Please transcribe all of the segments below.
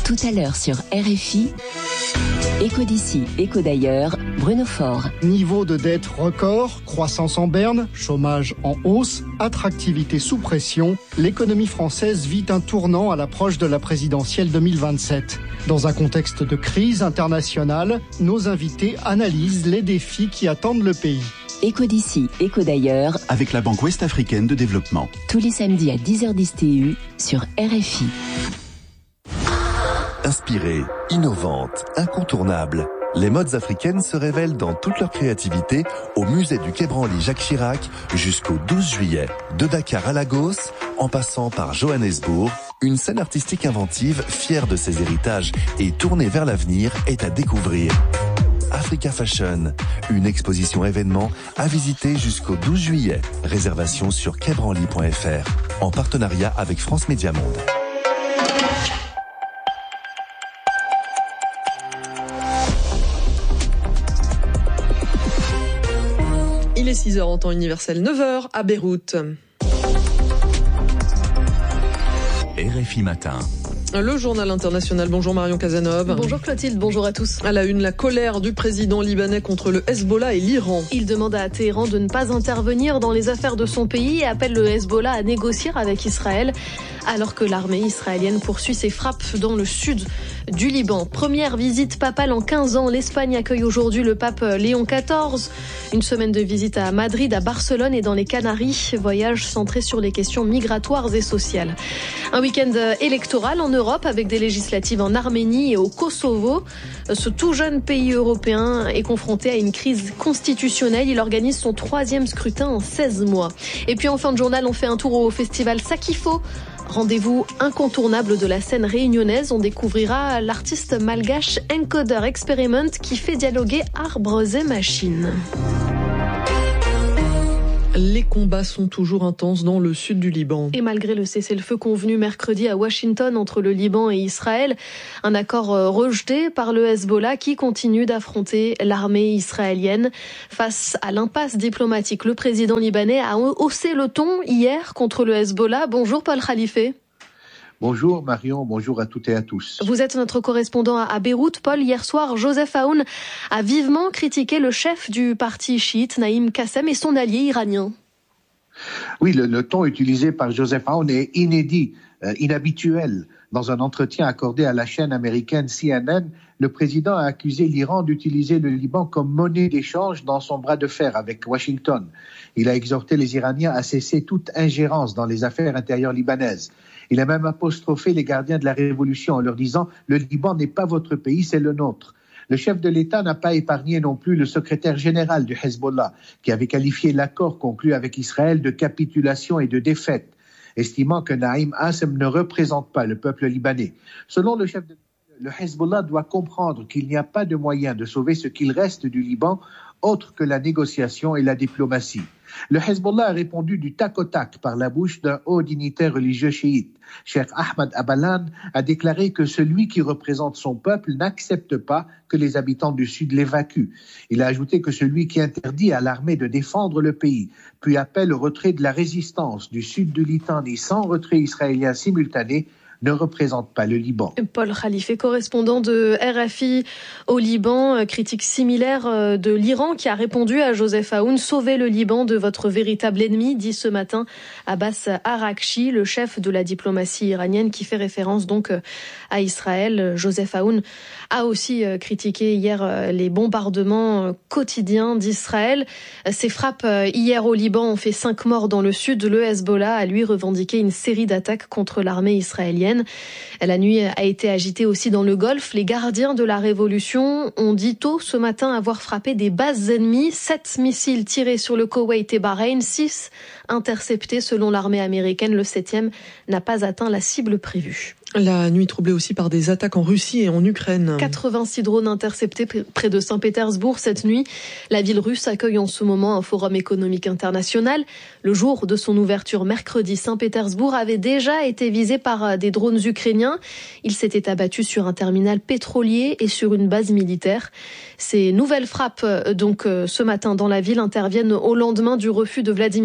Tout à l'heure sur RFI, Écho d'ici, écho d'ailleurs, Bruno Faure. Niveau de dette record, croissance en berne, chômage en hausse, attractivité sous pression, l'économie française vit un tournant à l'approche de la présidentielle 2027. Dans un contexte de crise internationale, nos invités analysent les défis qui attendent le pays. Écho d'ici, écho d'ailleurs, avec la Banque Ouest-Africaine de Développement. Tous les samedis à 10h10 TU sur RFI. Inspirée, innovante, incontournable, les modes africaines se révèlent dans toute leur créativité au musée du Quai Branly Jacques Chirac jusqu'au 12 juillet. De Dakar à Lagos, en passant par Johannesburg, une scène artistique inventive, fière de ses héritages et tournée vers l'avenir, est à découvrir. Africa Fashion, une exposition événement à visiter jusqu'au 12 juillet. Réservation sur quaibranly.fr, en partenariat avec France Média Monde. Il est 6h en temps universel, 9h à Beyrouth. RFI Matin. Le journal international. Bonjour Marion Cazeneuve. Bonjour Clotilde, bonjour à tous. À la une, la colère du président libanais contre le Hezbollah et l'Iran. Il demande à Téhéran de ne pas intervenir dans les affaires de son pays et appelle le Hezbollah à négocier avec Israël, alors que l'armée israélienne poursuit ses frappes dans le sud du Liban. Première visite papale en 15 ans. L'Espagne accueille aujourd'hui le pape Léon XIV. Une semaine de visite à Madrid, à Barcelone et dans les Canaries. Voyage centré sur les questions migratoires et sociales. Un week-end électoral en Europe avec des législatives en Arménie et au Kosovo. Ce tout jeune pays européen est confronté à une crise constitutionnelle. Il organise son 3e scrutin en 16 mois. Et puis en fin de journal, on fait un tour au festival Sakifo. Rendez-vous incontournable de la scène réunionnaise. On découvrira l'artiste malgache Encoder Experiment qui fait dialoguer arbres et machines. Les combats sont toujours intenses dans le sud du Liban. Et malgré le cessez-le-feu convenu mercredi à Washington entre le Liban et Israël, un accord rejeté par le Hezbollah qui continue d'affronter l'armée israélienne. Face à l'impasse diplomatique, le président libanais a haussé le ton hier contre le Hezbollah. Bonjour Paul Khalife. Bonjour Marion, bonjour à toutes et à tous. Vous êtes notre correspondant à Beyrouth. Paul, hier soir, Joseph Aoun a vivement critiqué le chef du parti chiite, Naïm Qassem, et son allié iranien. Oui, le ton utilisé par Joseph Aoun est inédit, inhabituel. Dans un entretien accordé à la chaîne américaine CNN, le président a accusé l'Iran d'utiliser le Liban comme monnaie d'échange dans son bras de fer avec Washington. Il a exhorté les Iraniens à cesser toute ingérence dans les affaires intérieures libanaises. Il a même apostrophé les gardiens de la révolution en leur disant « Le Liban n'est pas votre pays, c'est le nôtre ». Le chef de l'État n'a pas épargné non plus le secrétaire général du Hezbollah, qui avait qualifié l'accord conclu avec Israël de capitulation et de défaite, estimant que Naïm Qassem ne représente pas le peuple libanais. Selon le chef de le Hezbollah doit comprendre qu'il n'y a pas de moyen de sauver ce qu'il reste du Liban autre que la négociation et la diplomatie. Le Hezbollah a répondu du tac au tac par la bouche d'un haut dignitaire religieux chiite. Cheikh Ahmad Abalan a déclaré que celui qui représente son peuple n'accepte pas que les habitants du Sud l'évacuent. Il a ajouté que celui qui interdit à l'armée de défendre le pays, puis appelle au retrait de la résistance du Sud du Litanie sans retrait israélien simultané, ne représente pas le Liban. Paul Khalife, correspondant de RFI au Liban, critique similaire de l'Iran qui a répondu à Joseph Aoun « Sauvez le Liban de votre véritable ennemi », dit ce matin Abbas Araghchi, le chef de la diplomatie iranienne qui fait référence donc à Israël. Joseph Aoun a aussi critiqué hier les bombardements quotidiens d'Israël. Ces frappes hier au Liban ont fait 5 morts dans le sud. Le Hezbollah a lui revendiqué une série d'attaques contre l'armée israélienne. La nuit a été agitée aussi dans le Golfe. Les gardiens de la révolution ont dit tôt ce matin avoir frappé des bases ennemies. 7 missiles tirés sur le Koweït et Bahreïn, 6 interceptés selon l'armée américaine. Le 7e n'a pas atteint la cible prévue. La nuit troublée aussi par des attaques en Russie et en Ukraine. 86 drones interceptés près de Saint-Pétersbourg cette nuit. La ville russe accueille en ce moment un forum économique international. Le jour de son ouverture mercredi, Saint-Pétersbourg avait déjà été visé par des drones ukrainiens. Il s'était abattu sur un terminal pétrolier et sur une base militaire. Ces nouvelles frappes, donc ce matin dans la ville, interviennent au lendemain du refus de Vladimir Poutine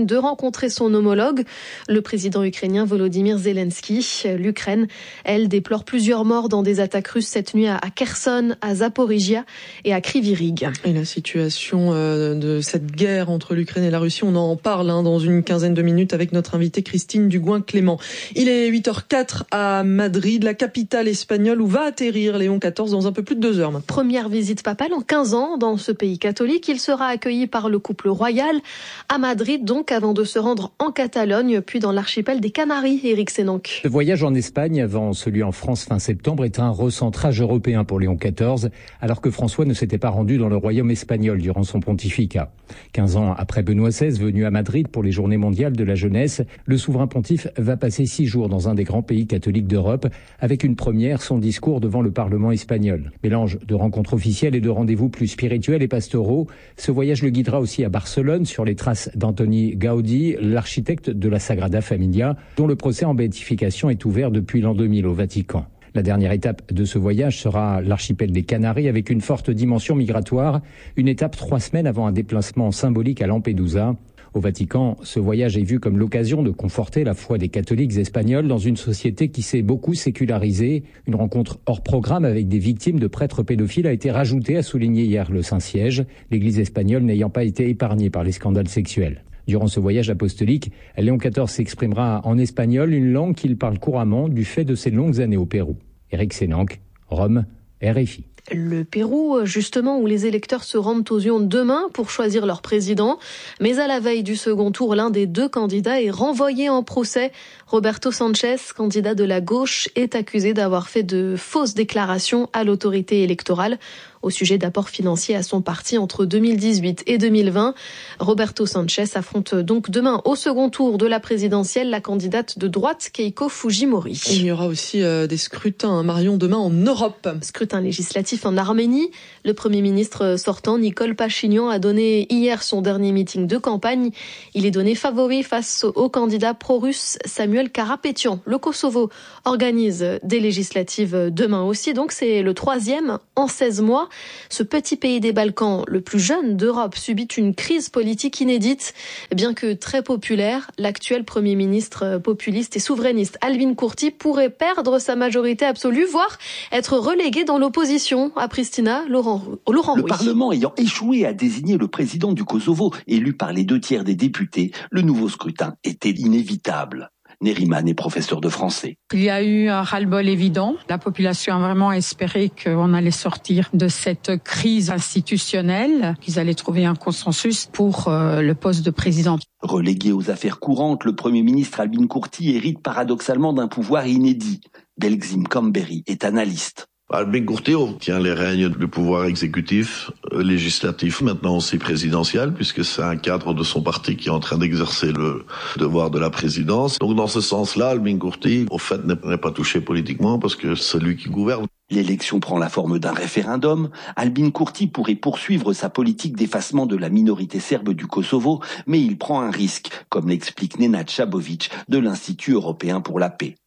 de rencontrer son homologue, le président ukrainien Volodymyr Zelensky. L'Ukraine, elle, déplore plusieurs morts dans des attaques russes cette nuit à Kherson, à Zaporizhia et à Kryvyi Rih. Et la situation de cette guerre entre l'Ukraine et la Russie, on en parle dans une quinzaine de minutes avec notre invitée Christine Dugouin-Clément. Il est 8h04 à Madrid, la capitale espagnole où va atterrir Léon XIV dans un peu plus de 2 heures maintenant. Première visite papale en 15 ans dans ce pays catholique. Il sera accueilli par le couple royal à Madrid, donc avant de se rendre en Catalogne, puis dans l'archipel des Canaries. Éric Sénanque. Le voyage en Espagne avant celui en France fin septembre est un recentrage européen pour Léon XIV, alors que François ne s'était pas rendu dans le royaume espagnol durant son pontificat. 15 ans après Benoît XVI, venu à Madrid pour les Journées mondiales de la jeunesse, le souverain pontife va passer 6 jours dans un des grands pays catholiques d'Europe, avec une première, son discours devant le Parlement espagnol. Mélange de rencontres officielles et de rendez-vous plus spirituels et pastoraux, ce voyage le guidera aussi à Barcelone, sur les traces d'Antoni Gaudí, l'architecte de la Sagrada Familia, dont le procès en béatification est ouvert depuis l'an 2000 au Vatican. La dernière étape de ce voyage sera l'archipel des Canaries avec une forte dimension migratoire, une étape 3 semaines avant un déplacement symbolique à Lampedusa. Au Vatican, ce voyage est vu comme l'occasion de conforter la foi des catholiques espagnols dans une société qui s'est beaucoup sécularisée. Une rencontre hors programme avec des victimes de prêtres pédophiles a été rajoutée, a souligné hier le Saint-Siège, l'Église espagnole n'ayant pas été épargnée par les scandales sexuels. Durant ce voyage apostolique, Léon XIV s'exprimera en espagnol, une langue qu'il parle couramment du fait de ses longues années au Pérou. Éric Sénanque, Rome, RFI. Le Pérou, justement, où les électeurs se rendent aux urnes demain pour choisir leur président. Mais à la veille du second tour, l'un des 2 candidats est renvoyé en procès. Roberto Sanchez, candidat de la gauche, est accusé d'avoir fait de fausses déclarations à l'autorité électorale au sujet d'apports financiers à son parti entre 2018 et 2020. Roberto Sanchez affronte donc demain au second tour de la présidentielle la candidate de droite Keiko Fujimori. Il y aura aussi des scrutins, Marion, demain en Europe. Scrutin législatif en Arménie. Le Premier ministre sortant, Nicole Pachinian, a donné hier son dernier meeting de campagne. Il est donné favori face au candidat pro-russe Samuel Karapétian. Le Kosovo organise des législatives demain aussi, donc c'est le 3e en 16 mois. Ce petit pays des Balkans, le plus jeune d'Europe, subit une crise politique inédite. Bien que très populaire, l'actuel Premier ministre populiste et souverainiste Albin Kurti pourrait perdre sa majorité absolue, voire être relégué dans l'opposition. À Pristina, Laurent Le Rouy. Parlement ayant échoué à désigner le président du Kosovo, élu par les 2/3 des députés, le nouveau scrutin était inévitable. Neriman est professeur de français. Il y a eu un ras-le-bol évident. La population a vraiment espéré qu'on allait sortir de cette crise institutionnelle, qu'ils allaient trouver un consensus pour le poste de président. Relégué aux affaires courantes, le Premier ministre Albin Kurti hérite paradoxalement d'un pouvoir inédit. Delgzim Kamberi est analyste. Albin Kurti tient les rênes du pouvoir exécutif, législatif, maintenant aussi présidentiel, puisque c'est un cadre de son parti qui est en train d'exercer le devoir de la présidence. Donc dans ce sens-là, Albin Kurti, au fait, n'est pas touché politiquement parce que c'est lui qui gouverne. L'élection prend la forme d'un référendum. Albin Kurti pourrait poursuivre sa politique d'effacement de la minorité serbe du Kosovo, mais il prend un risque, comme l'explique Nenad Chabovic de l'Institut européen pour la paix.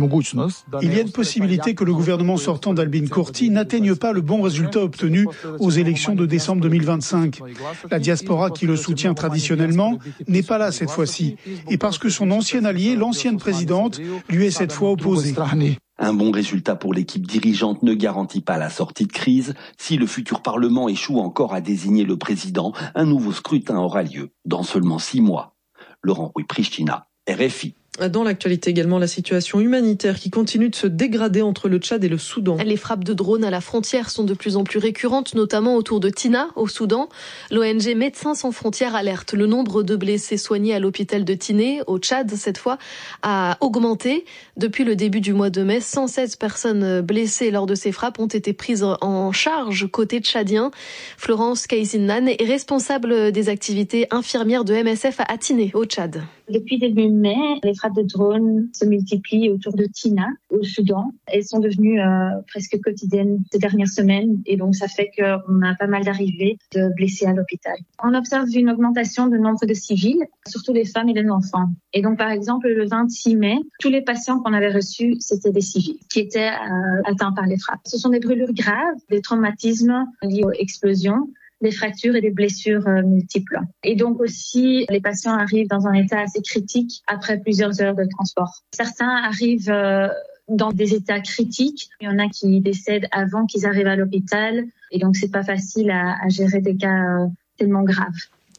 Il y a une possibilité que le gouvernement sortant d'Albin Kurti n'atteigne pas le bon résultat obtenu aux élections de décembre 2025. La diaspora qui le soutient traditionnellement n'est pas là cette fois-ci. Et parce que son ancien allié, l'ancienne présidente, lui est cette fois opposée. Un bon résultat pour l'équipe dirigeante ne garantit pas la sortie de crise. Si le futur Parlement échoue encore à désigner le président, un nouveau scrutin aura lieu dans seulement 6 mois. Laurent Rouy, Pristina, RFI. Dans l'actualité également, la situation humanitaire qui continue de se dégrader entre le Tchad et le Soudan. Les frappes de drones à la frontière sont de plus en plus récurrentes, notamment autour de Tina, au Soudan. L'ONG Médecins sans frontières alerte. Le nombre de blessés soignés à l'hôpital de Tiné, au Tchad, cette fois, a augmenté. Depuis le début du mois de mai, 116 personnes blessées lors de ces frappes ont été prises en charge côté tchadien. Florence Kaizinnan est responsable des activités infirmières de MSF à Tiné, au Tchad. Depuis début mai, les frappes de drones se multiplient autour de Tina, au Soudan. Elles sont devenues presque quotidiennes ces dernières semaines et donc ça fait qu'on a pas mal d'arrivées de blessés à l'hôpital. On observe une augmentation du nombre de civils, surtout les femmes et les enfants. Et donc par exemple, le 26 mai, tous les patients qu'on avait reçus, c'était des civils qui étaient atteints par les frappes. Ce sont des brûlures graves, des traumatismes liés aux explosions, des fractures et des blessures multiples. Et donc aussi, les patients arrivent dans un état assez critique après plusieurs heures de transport. Certains arrivent dans des états critiques. Il y en a qui décèdent avant qu'ils arrivent à l'hôpital. Et donc, c'est pas facile à gérer des cas tellement graves.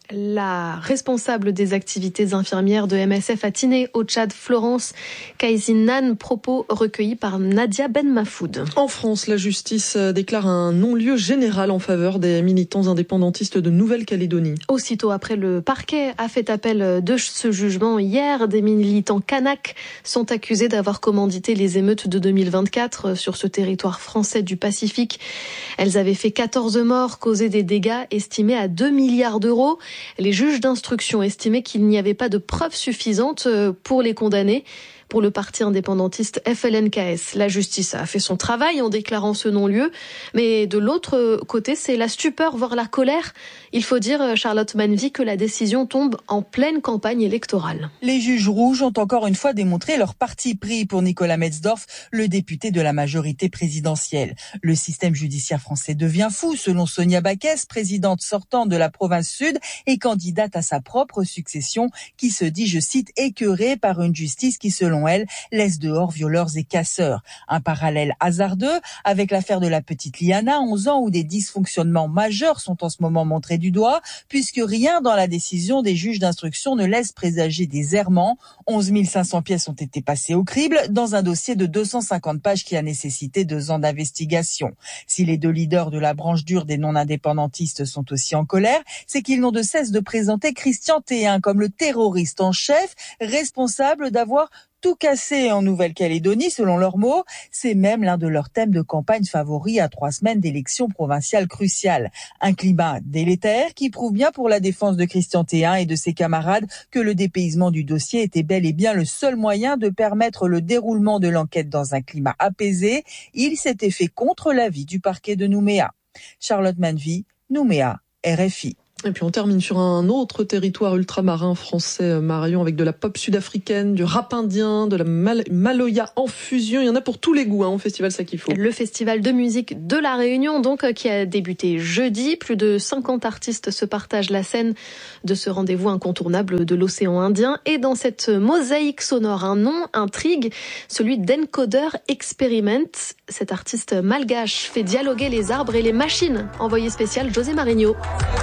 La responsable des activités infirmières de MSF à Tinée, au Tchad, Florence Kaizinan, propos recueillis par Nadia Ben Mafoud. En France, la justice déclare un non-lieu général en faveur des militants indépendantistes de Nouvelle-Calédonie. Aussitôt après, le parquet a fait appel de ce jugement. Hier, des militants kanaks sont accusés d'avoir commandité les émeutes de 2024 sur ce territoire français du Pacifique. Elles avaient fait 14 morts, causé des dégâts estimés à 2 milliards d'euros. Les juges d'instruction estimaient qu'il n'y avait pas de preuves suffisantes pour les condamner. Pour le parti indépendantiste FLNKS, la justice a fait son travail en déclarant ce non-lieu. Mais de l'autre côté, c'est la stupeur, voire la colère. Il faut dire, Charlotte Manvy, que la décision tombe en pleine campagne électorale. Les juges rouges ont encore une fois démontré leur parti pris pour Nicolas Metzdorf, le député de la majorité présidentielle. Le système judiciaire français devient fou, selon Sonia Backès, présidente sortante de la province sud et candidate à sa propre succession, qui se dit, je cite, écœurée par une justice qui, selon elle, laisse dehors violeurs et casseurs. Un parallèle hasardeux avec l'affaire de la petite Liana, 11 ans, où des dysfonctionnements majeurs sont en ce moment montrés du doigt, puisque rien dans la décision des juges d'instruction ne laisse présager des errements. 11 500 pièces ont été passées au crible dans un dossier de 250 pages qui a nécessité 2 ans d'investigation. Si les 2 leaders de la branche dure des non-indépendantistes sont aussi en colère, c'est qu'ils n'ont de cesse de présenter Christian Théin comme le terroriste en chef, responsable d'avoir tout cassé en Nouvelle-Calédonie, selon leurs mots. C'est même l'un de leurs thèmes de campagne favoris à 3 semaines d'élections provinciales cruciales. Un climat délétère qui prouve bien pour la défense de Christian Théin et de ses camarades que le dépaysement du dossier était bel et bien le seul moyen de permettre le déroulement de l'enquête dans un climat apaisé. Il s'était fait contre l'avis du parquet de Nouméa. Charlotte Manvy, Nouméa, RFI. Et puis on termine sur un autre territoire ultramarin français, Marion, avec de la pop sud-africaine, du rap indien, de la maloya en fusion. Il y en a pour tous les goûts au Festival Sakifo. Le festival de musique de La Réunion, donc, qui a débuté jeudi. Plus de 50 artistes se partagent la scène de ce rendez-vous incontournable de l'océan Indien. Et dans cette mosaïque sonore, un nom intrigue, celui d'Encoder Experiment. Cet artiste malgache fait dialoguer les arbres et les machines. Envoyé spécial José Marigno.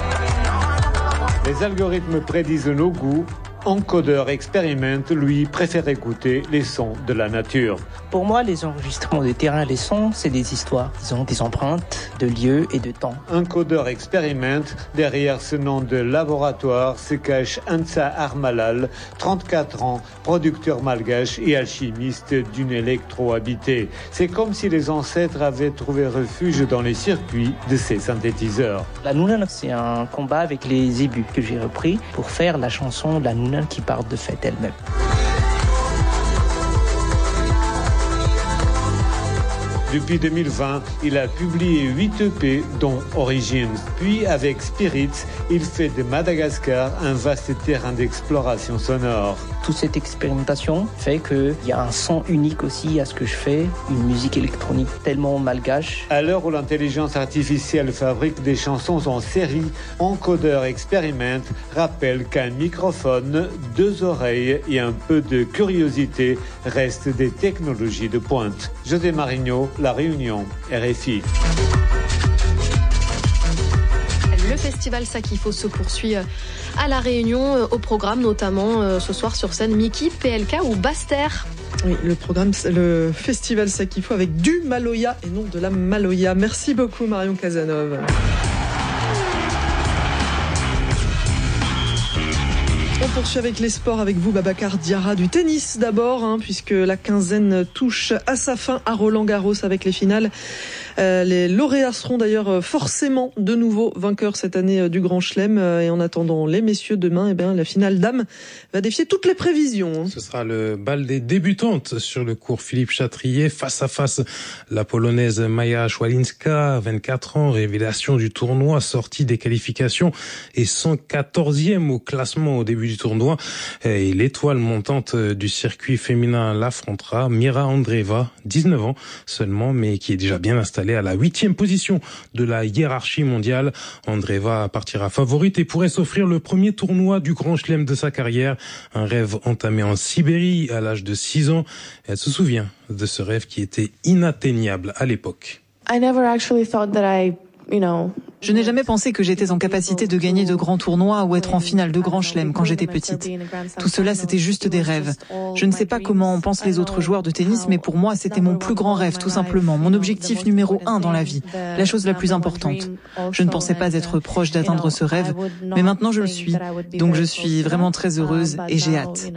Les algorithmes prédisent nos goûts. Encoder Experiment, lui, préfère écouter les sons de la nature. Pour moi, les enregistrements de terrain, les sons, c'est des histoires. Ils ont des empreintes de lieux et de temps. Encoder Experiment, derrière ce nom de laboratoire se cache Ansa Armalal, 34 ans, producteur malgache et alchimiste d'une électro habitée. C'est comme si les ancêtres avaient trouvé refuge dans les circuits de ces synthétiseurs. La Noonan, c'est un combat avec les zébus que j'ai repris pour faire la chanson La Noonan qui part de fait elle-même. Depuis 2020, il a publié 8 EP, dont Origins. Puis, avec Spirits, il fait de Madagascar un vaste terrain d'exploration sonore. Toute cette expérimentation fait qu'il y a un son unique aussi à ce que je fais, une musique électronique tellement malgache. À l'heure où l'intelligence artificielle fabrique des chansons en série, Encoder Experiment rappelle qu'un microphone, 2 oreilles et un peu de curiosité restent des technologies de pointe. José Marigno, La Réunion, RFI. Le festival Sakifo se poursuit à La Réunion, au programme notamment ce soir sur scène Mickey, PLK ou Baster. Oui, le programme, le festival Sakifo avec du maloya et non de la maloya. Merci beaucoup Marion Casanova. On poursuit avec les sports avec vous, Babacar Diarra, du tennis d'abord, puisque la quinzaine touche à sa fin à Roland-Garros avec les finales. Les lauréats seront d'ailleurs forcément de nouveau vainqueurs cette année du Grand Chelem. Et en attendant les messieurs demain, la finale dames va défier toutes les prévisions. Ce sera le bal des débutantes sur le cours Philippe Chatrier. Face à face, la Polonaise Maja Szwalinska, 24 ans, révélation du tournoi, sortie des qualifications et 114e au classement au début du tournoi. Et l'étoile montante du circuit féminin l'affrontera, Mira Andreeva, 19 ans seulement, mais qui est déjà bien installée installée à la 8e position de la hiérarchie mondiale. Andreeva partira favorite et pourrait s'offrir le premier tournoi du Grand Chelem de sa carrière. Un rêve entamé en Sibérie à l'âge de 6 ans. Elle se souvient de ce rêve qui était inatteignable à l'époque. Je n'ai jamais pensé que j'étais en capacité de gagner de grands tournois ou être en finale de Grand Chelem quand j'étais petite. Tout cela, c'était juste des rêves. Je ne sais pas comment pensent les autres joueurs de tennis, mais pour moi, c'était mon plus grand rêve, tout simplement. Mon objectif numéro 1 dans la vie. La chose la plus importante. Je ne pensais pas être proche d'atteindre ce rêve, mais maintenant je le suis. Donc je suis vraiment très heureuse et j'ai hâte.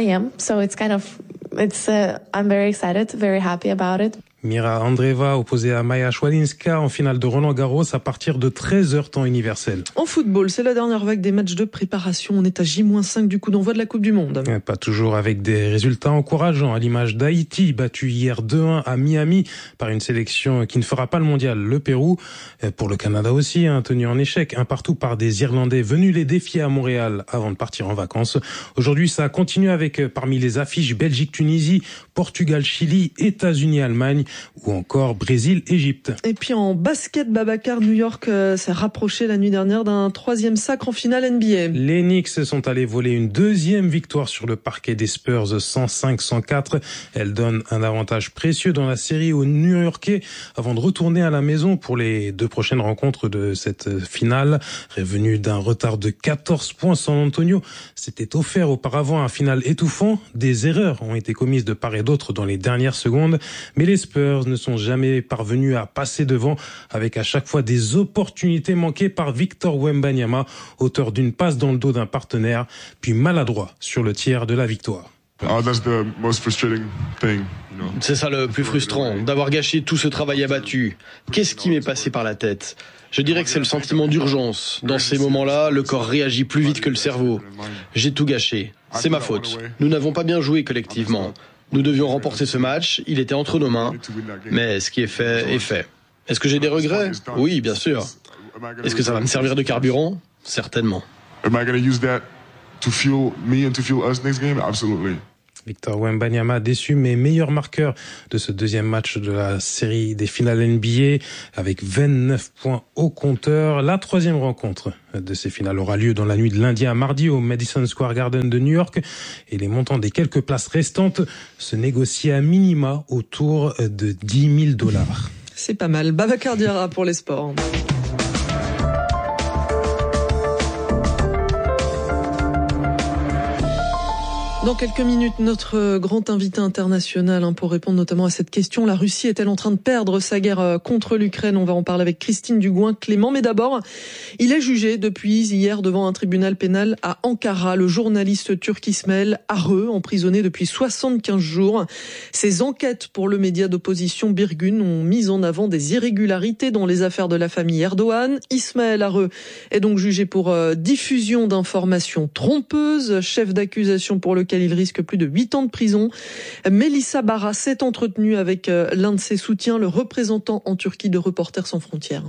I'm very excited, very happy about it. Mira Andreeva opposée à Maja Swialinska en finale de Roland-Garros à partir de 13h temps universel. En football, c'est la dernière vague des matchs de préparation. On est à J-5 du coup d'envoi de la Coupe du Monde. Pas toujours avec des résultats encourageants, à l'image d'Haïti, battu hier 2-1 à Miami par une sélection qui ne fera pas le mondial, le Pérou. Pour le Canada aussi, tenu en échec, un partout par des Irlandais venus les défier à Montréal avant de partir en vacances. Aujourd'hui, ça continue avec parmi les affiches Belgique-Tunisie, Portugal-Chili, États-Unis-Allemagne, ou encore Brésil-Égypte. Et puis en basket, Babacar, New York s'est rapproché la nuit dernière d'un 3e sacre en finale NBA. Les Knicks sont allés voler une 2e victoire sur le parquet des Spurs 105-104. Elle donne un avantage précieux dans la série aux New-Yorkais avant de retourner à la maison pour les 2 prochaines rencontres de cette finale. Revenu d'un retard de 14 points, San Antonio s'était offert auparavant un final étouffant. Des erreurs ont été commises de part et d'autre dans les dernières secondes, mais les Spurs ne sont jamais parvenus à passer devant, avec à chaque fois des opportunités manquées par Victor Wembanyama, auteur d'une passe dans le dos d'un partenaire, puis maladroit sur le tir de la victoire. C'est ça le plus frustrant, d'avoir gâché tout ce travail abattu. Qu'est-ce qui m'est passé par la tête ? Je dirais que c'est le sentiment d'urgence. Dans ces moments-là, le corps réagit plus vite que le cerveau. J'ai tout gâché. C'est ma faute. Nous n'avons pas bien joué collectivement. Nous devions remporter ce match, il était entre nos mains, mais ce qui est fait est fait. Est-ce que j'ai des regrets ? Oui, bien sûr. Est-ce que ça va me servir de carburant ? Certainement. Victor Wembanyama déçu, mais meilleur marqueur de ce 2e match de la série des finales NBA avec 29 points au compteur. La 3e rencontre de ces finales aura lieu dans la nuit de lundi à mardi au Madison Square Garden de New York et les montants des quelques places restantes se négocient à minima autour de $10 000. C'est pas mal. Babacar Diarra pour les sports. Dans quelques minutes, notre grand invité international pour répondre notamment à cette question. La Russie est-elle en train de perdre sa guerre contre l'Ukraine ? On va en parler avec Christine Dugouin-Clément. Mais d'abord, il est jugé depuis hier devant un tribunal pénal à Ankara. Le journaliste turc Ismail Arı, emprisonné depuis 75 jours. Ses enquêtes pour le média d'opposition Birgun ont mis en avant des irrégularités dans les affaires de la famille Erdogan. Ismail Arı est donc jugé pour diffusion d'informations trompeuses, chef d'accusation pour lequel il risque plus de 8 ans de prison. Mélissa Barra s'est entretenue avec l'un de ses soutiens, le représentant en Turquie de Reporters sans frontières.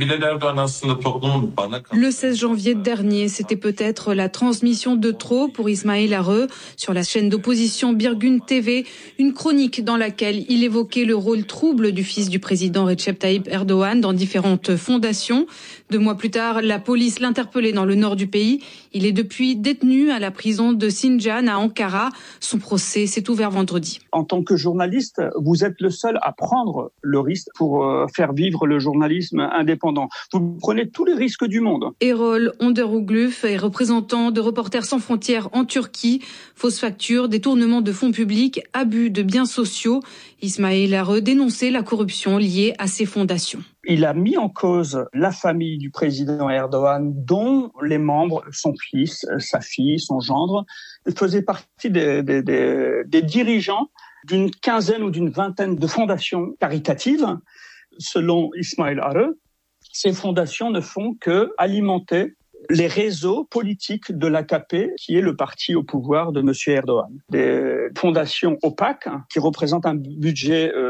Le 16 janvier dernier, c'était peut-être la transmission de trop pour Ismail Arı sur la chaîne d'opposition Birgun TV, une chronique dans laquelle il évoquait le rôle trouble du fils du président Recep Tayyip Erdogan dans différentes fondations. 2 mois plus tard, la police l'interpellait dans le nord du pays. Il est depuis détenu à la prison de Sincan à Ankara. Son procès s'est ouvert vendredi. En tant que journaliste, vous êtes le seul à prendre le risque pour faire vivre le journalisme indépendant. Vous prenez tous les risques du monde. Erol Onderogluf est représentant de Reporters sans frontières en Turquie. Fausses factures, détournement de fonds publics, abus de biens sociaux. Ismail Arı dénonçait la corruption liée à ces fondations. Il a mis en cause la famille du président Erdogan, dont les membres, son fils, sa fille, son gendre, faisaient partie des dirigeants d'une quinzaine ou d'une vingtaine de fondations caritatives. Selon Ismail Arı, ces fondations ne font que alimenter les réseaux politiques de l'AKP, qui est le parti au pouvoir de M. Erdogan. Des fondations opaques qui représentent un budget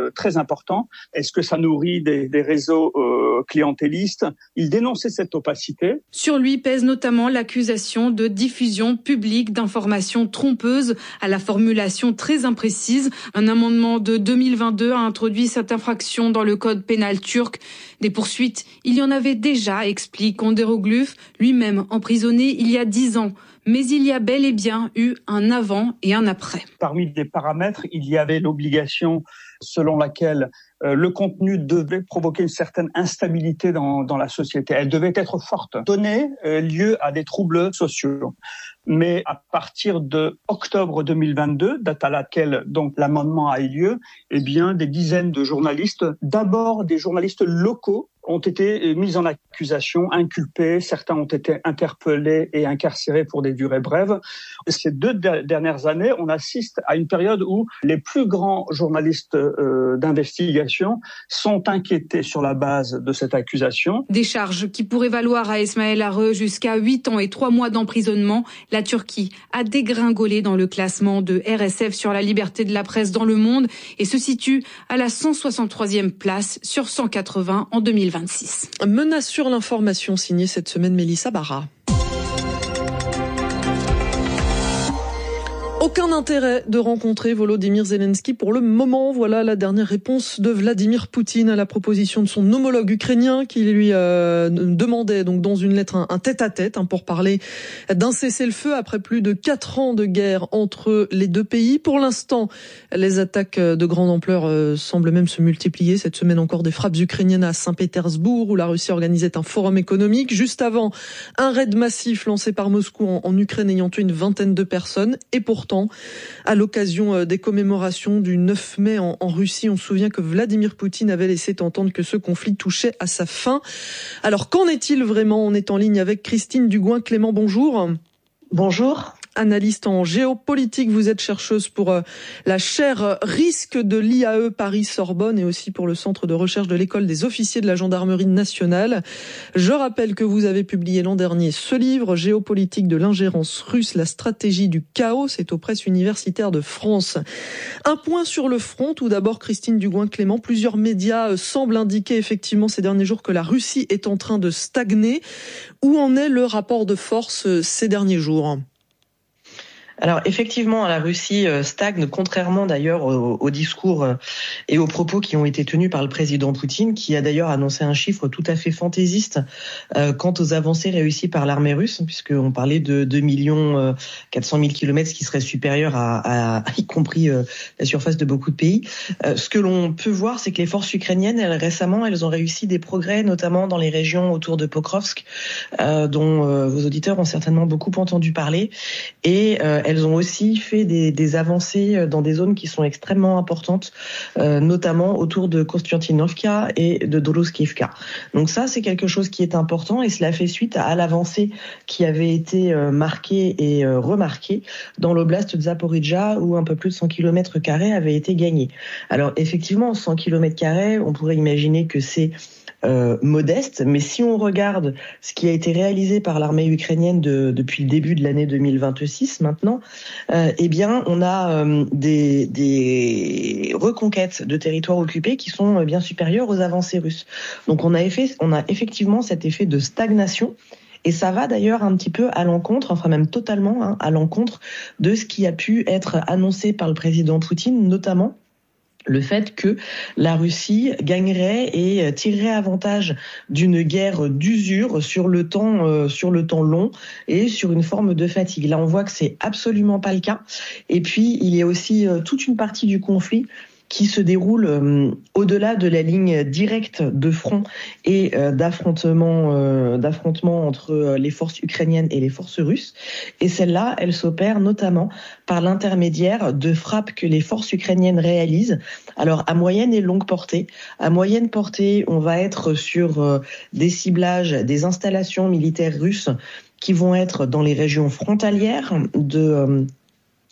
très important. Est-ce que ça nourrit des réseaux clientélistes? Il dénonçait cette opacité. Sur lui pèse notamment l'accusation de diffusion publique d'informations trompeuses à la formulation très imprécise. Un amendement de 2022 a introduit cette infraction dans le code pénal turc. Des poursuites, il y en avait déjà, explique Onderoglu, lui-même emprisonné il y a 10 ans. Mais il y a bel et bien eu un avant et un après. Parmi les paramètres, il y avait l'obligation selon laquelle le contenu devait provoquer une certaine instabilité dans la société. Elle devait être forte, donner lieu à des troubles sociaux. Mais à partir de octobre 2022, date à laquelle donc l'amendement a eu lieu, eh bien des dizaines de journalistes, d'abord des journalistes locaux, ont été mis en accusation, inculpés. Certains ont été interpellés et incarcérés pour des durées brèves. Ces 2 dernières années, on assiste à une période où les plus grands journalistes d'investigation sont inquiétés sur la base de cette accusation. Des charges qui pourraient valoir à Esmaël Areux jusqu'à 8 ans et 3 mois d'emprisonnement. La Turquie a dégringolé dans le classement de RSF sur la liberté de la presse dans le monde et se situe à la 163e place sur 180 en 2026. Menace sur l'information signée cette semaine Mélissa Barra. Aucun intérêt de rencontrer Volodymyr Zelensky pour le moment. Voilà la dernière réponse de Vladimir Poutine à la proposition de son homologue ukrainien qui lui demandait donc dans une lettre un tête-à-tête pour parler d'un cessez-le-feu après plus de 4 ans de guerre entre les deux pays. Pour l'instant, les attaques de grande ampleur semblent même se multiplier. Cette semaine encore des frappes ukrainiennes à Saint-Pétersbourg où la Russie organisait un forum économique. Juste avant, un raid massif lancé par Moscou en Ukraine ayant tué une vingtaine de personnes. Et pourtant, à l'occasion des commémorations du 9 mai en Russie, on se souvient que Vladimir Poutine avait laissé entendre que ce conflit touchait à sa fin. Alors qu'en est-il vraiment? On est en ligne avec Christine Dugouin-Clément, bonjour. Bonjour. Analyste en géopolitique, vous êtes chercheuse pour la chaire risque de l'IAE Paris-Sorbonne et aussi pour le centre de recherche de l'école des officiers de la gendarmerie nationale. Je rappelle que vous avez publié l'an dernier ce livre, Géopolitique de l'ingérence russe, la stratégie du chaos, c'est aux presses universitaires de France. Un point sur le front, tout d'abord Christine Dugouin-Clément, plusieurs médias semblent indiquer effectivement ces derniers jours que la Russie est en train de stagner. Où en est le rapport de force ces derniers jours ? Alors effectivement, la Russie stagne, contrairement d'ailleurs au discours et aux propos qui ont été tenus par le président Poutine, qui a d'ailleurs annoncé un chiffre tout à fait fantaisiste quant aux avancées réussies par l'armée russe, puisqu'on parlait de 2 400 000 kilomètres, ce qui serait supérieur à y compris la surface de beaucoup de pays. Ce que l'on peut voir, c'est que les forces ukrainiennes, récemment, elles ont réussi des progrès, notamment dans les régions autour de Pokrovsk, dont vos auditeurs ont certainement beaucoup entendu parler, et elles ont aussi fait des avancées dans des zones qui sont extrêmement importantes, notamment autour de Kostiantinovka et de Doroskivka. Donc ça, c'est quelque chose qui est important et cela fait suite à l'avancée qui avait été marquée et remarquée dans l'oblast de Zaporijjia où un peu plus de 100 km² avaient été gagnés. Alors effectivement, 100 km², on pourrait imaginer que c'est modeste, mais si on regarde ce qui a été réalisé par l'armée ukrainienne depuis le début de l'année 2026 maintenant, eh bien on a des reconquêtes de territoires occupés qui sont bien supérieures aux avancées russes. Donc on a effectivement cet effet de stagnation. Et ça va d'ailleurs un petit peu à l'encontre, enfin même totalement à l'encontre de ce qui a pu être annoncé par le président Poutine, notamment le fait que la Russie gagnerait et tirerait avantage d'une guerre d'usure sur le temps long et sur une forme de fatigue. Là, on voit que c'est absolument pas le cas. Et puis, il y a aussi toute une partie du conflit qui se déroule au-delà de la ligne directe de front et d'affrontement entre les forces ukrainiennes et les forces russes. Et celle-là, elle s'opère notamment par l'intermédiaire de frappes que les forces ukrainiennes réalisent. Alors, à moyenne et longue portée. À moyenne portée, on va être sur des ciblages, des installations militaires russes qui vont être dans les régions frontalières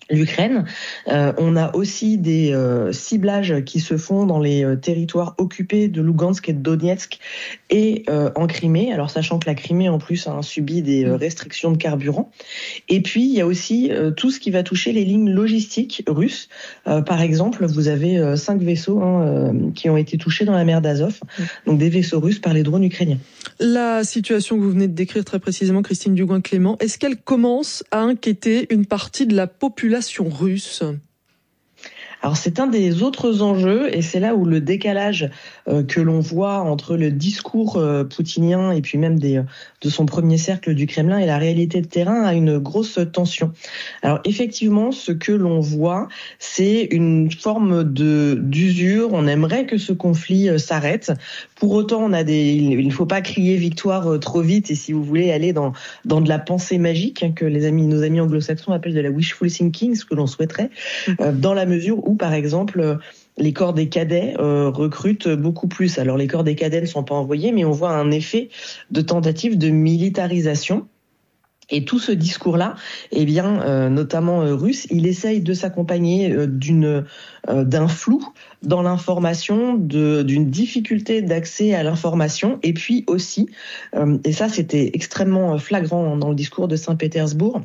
l'Ukraine. On a aussi des ciblages qui se font dans les territoires occupés de Lugansk et de Donetsk et en Crimée. Alors sachant que la Crimée en plus a subi des restrictions de carburant. Et puis il y a aussi tout ce qui va toucher les lignes logistiques russes. Par exemple, vous avez 5 vaisseaux qui ont été touchés dans la mer d'Azov, donc des vaisseaux russes par les drones ukrainiens. La situation que vous venez de décrire très précisément, Christine Dugouin-Clément, est-ce qu'elle commence à inquiéter une partie de la population russe ? Alors c'est un des autres enjeux et c'est là où le décalage que l'on voit entre le discours poutinien et puis même de son premier cercle du Kremlin et la réalité de terrain a une grosse tension. Alors effectivement, ce que l'on voit, c'est une forme d'usure. On aimerait que ce conflit s'arrête. Pour autant, il ne faut pas crier victoire trop vite et si vous voulez aller dans de la pensée magique que nos amis anglo-saxons appellent de la wishful thinking, ce que l'on souhaiterait, dans la mesure où, par exemple, les corps des cadets recrutent beaucoup plus. Alors, les corps des cadets ne sont pas envoyés, mais on voit un effet de tentative de militarisation. Et tout ce discours-là, notamment russe, il essaye de s'accompagner d'un flou dans l'information, d'une difficulté d'accès à l'information, et puis aussi, et ça c'était extrêmement flagrant dans le discours de Saint-Pétersbourg,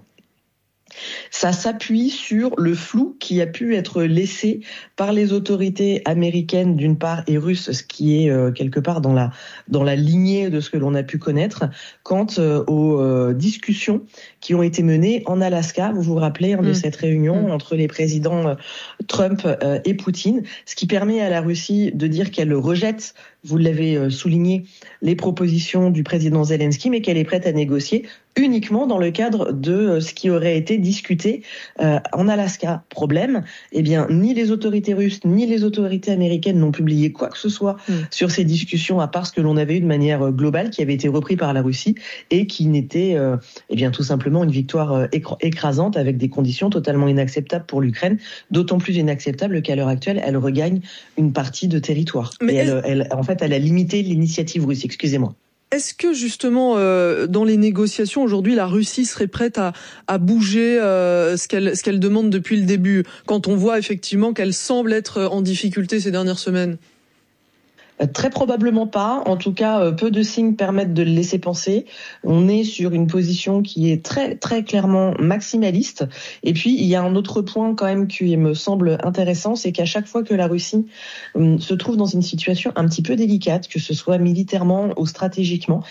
ça s'appuie sur le flou qui a pu être laissé par les autorités américaines d'une part et russes, ce qui est quelque part dans la lignée de ce que l'on a pu connaître, quant aux discussions qui ont été menées en Alaska. Vous vous rappelez de cette réunion entre les présidents Trump et Poutine, ce qui permet à la Russie de dire qu'elle rejette, vous l'avez souligné, les propositions du président Zelensky, mais qu'elle est prête à négocier uniquement dans le cadre de ce qui aurait été discuté en Alaska. Problème, ni les autorités russes ni les autorités américaines n'ont publié quoi que ce soit sur ces discussions, à part ce que l'on avait eu de manière globale, qui avait été repris par la Russie et qui n'était tout simplement une victoire écrasante avec des conditions totalement inacceptables pour l'Ukraine, d'autant plus inacceptables qu'à l'heure actuelle, elle regagne une partie de territoire. Mais elle a limité l'initiative russe, excusez-moi. Est-ce que justement, dans les négociations aujourd'hui, la Russie serait prête à bouger ce qu'elle demande depuis le début, quand on voit effectivement qu'elle semble être en difficulté ces dernières semaines ? Très probablement pas. En tout cas, peu de signes permettent de le laisser penser. On est sur une position qui est très très clairement maximaliste. Et puis, il y a un autre point quand même qui me semble intéressant, c'est qu'à chaque fois que la Russie se trouve dans une situation un petit peu délicate, que ce soit militairement ou stratégiquement,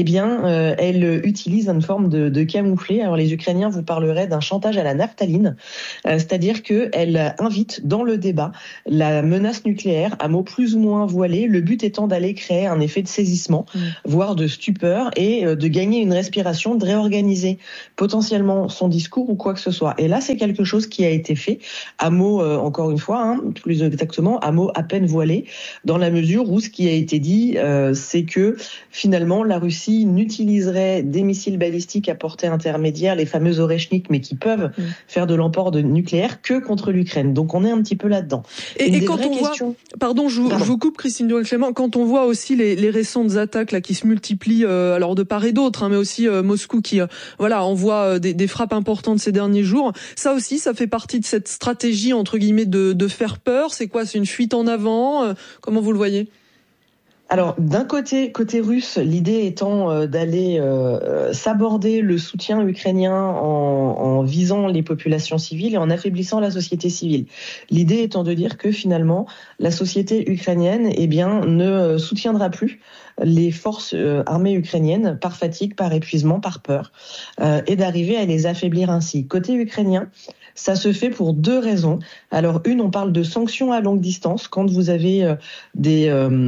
elle utilise une forme de camouflet. Alors les Ukrainiens vous parleraient d'un chantage à la naphtaline, c'est-à-dire qu'elle invite dans le débat la menace nucléaire à mots plus ou moins voilés, le but étant d'aller créer un effet de saisissement, voire de stupeur, et de gagner une respiration, de réorganiser potentiellement son discours ou quoi que ce soit. Et là, c'est quelque chose qui a été fait à mots, encore une fois, plus exactement, à mots à peine voilés, dans la mesure où ce qui a été dit, c'est que finalement, la Russie n'utiliserait des missiles balistiques à portée intermédiaire, les fameux Oreshnik, mais qui peuvent faire de l'emport nucléaire, que contre l'Ukraine. Donc on est un petit peu là-dedans. Et quand on voit... Pardon, je vous coupe, Christine Dugouin-Clément, quand on voit aussi les récentes attaques là qui se multiplient, alors de part et d'autre, mais aussi Moscou qui envoie des frappes importantes ces derniers jours, ça aussi, ça fait partie de cette stratégie entre guillemets de faire peur. C'est quoi ? C'est une fuite en avant ? Comment vous le voyez ? Alors, d'un côté russe, l'idée étant d'aller s'aborder le soutien ukrainien en visant les populations civiles et en affaiblissant la société civile. L'idée étant de dire que finalement, la société ukrainienne, ne soutiendra plus les forces armées ukrainiennes par fatigue, par épuisement, par peur, et d'arriver à les affaiblir ainsi. Côté ukrainien, ça se fait pour 2 raisons. Alors, on parle de sanctions à longue distance quand vous avez des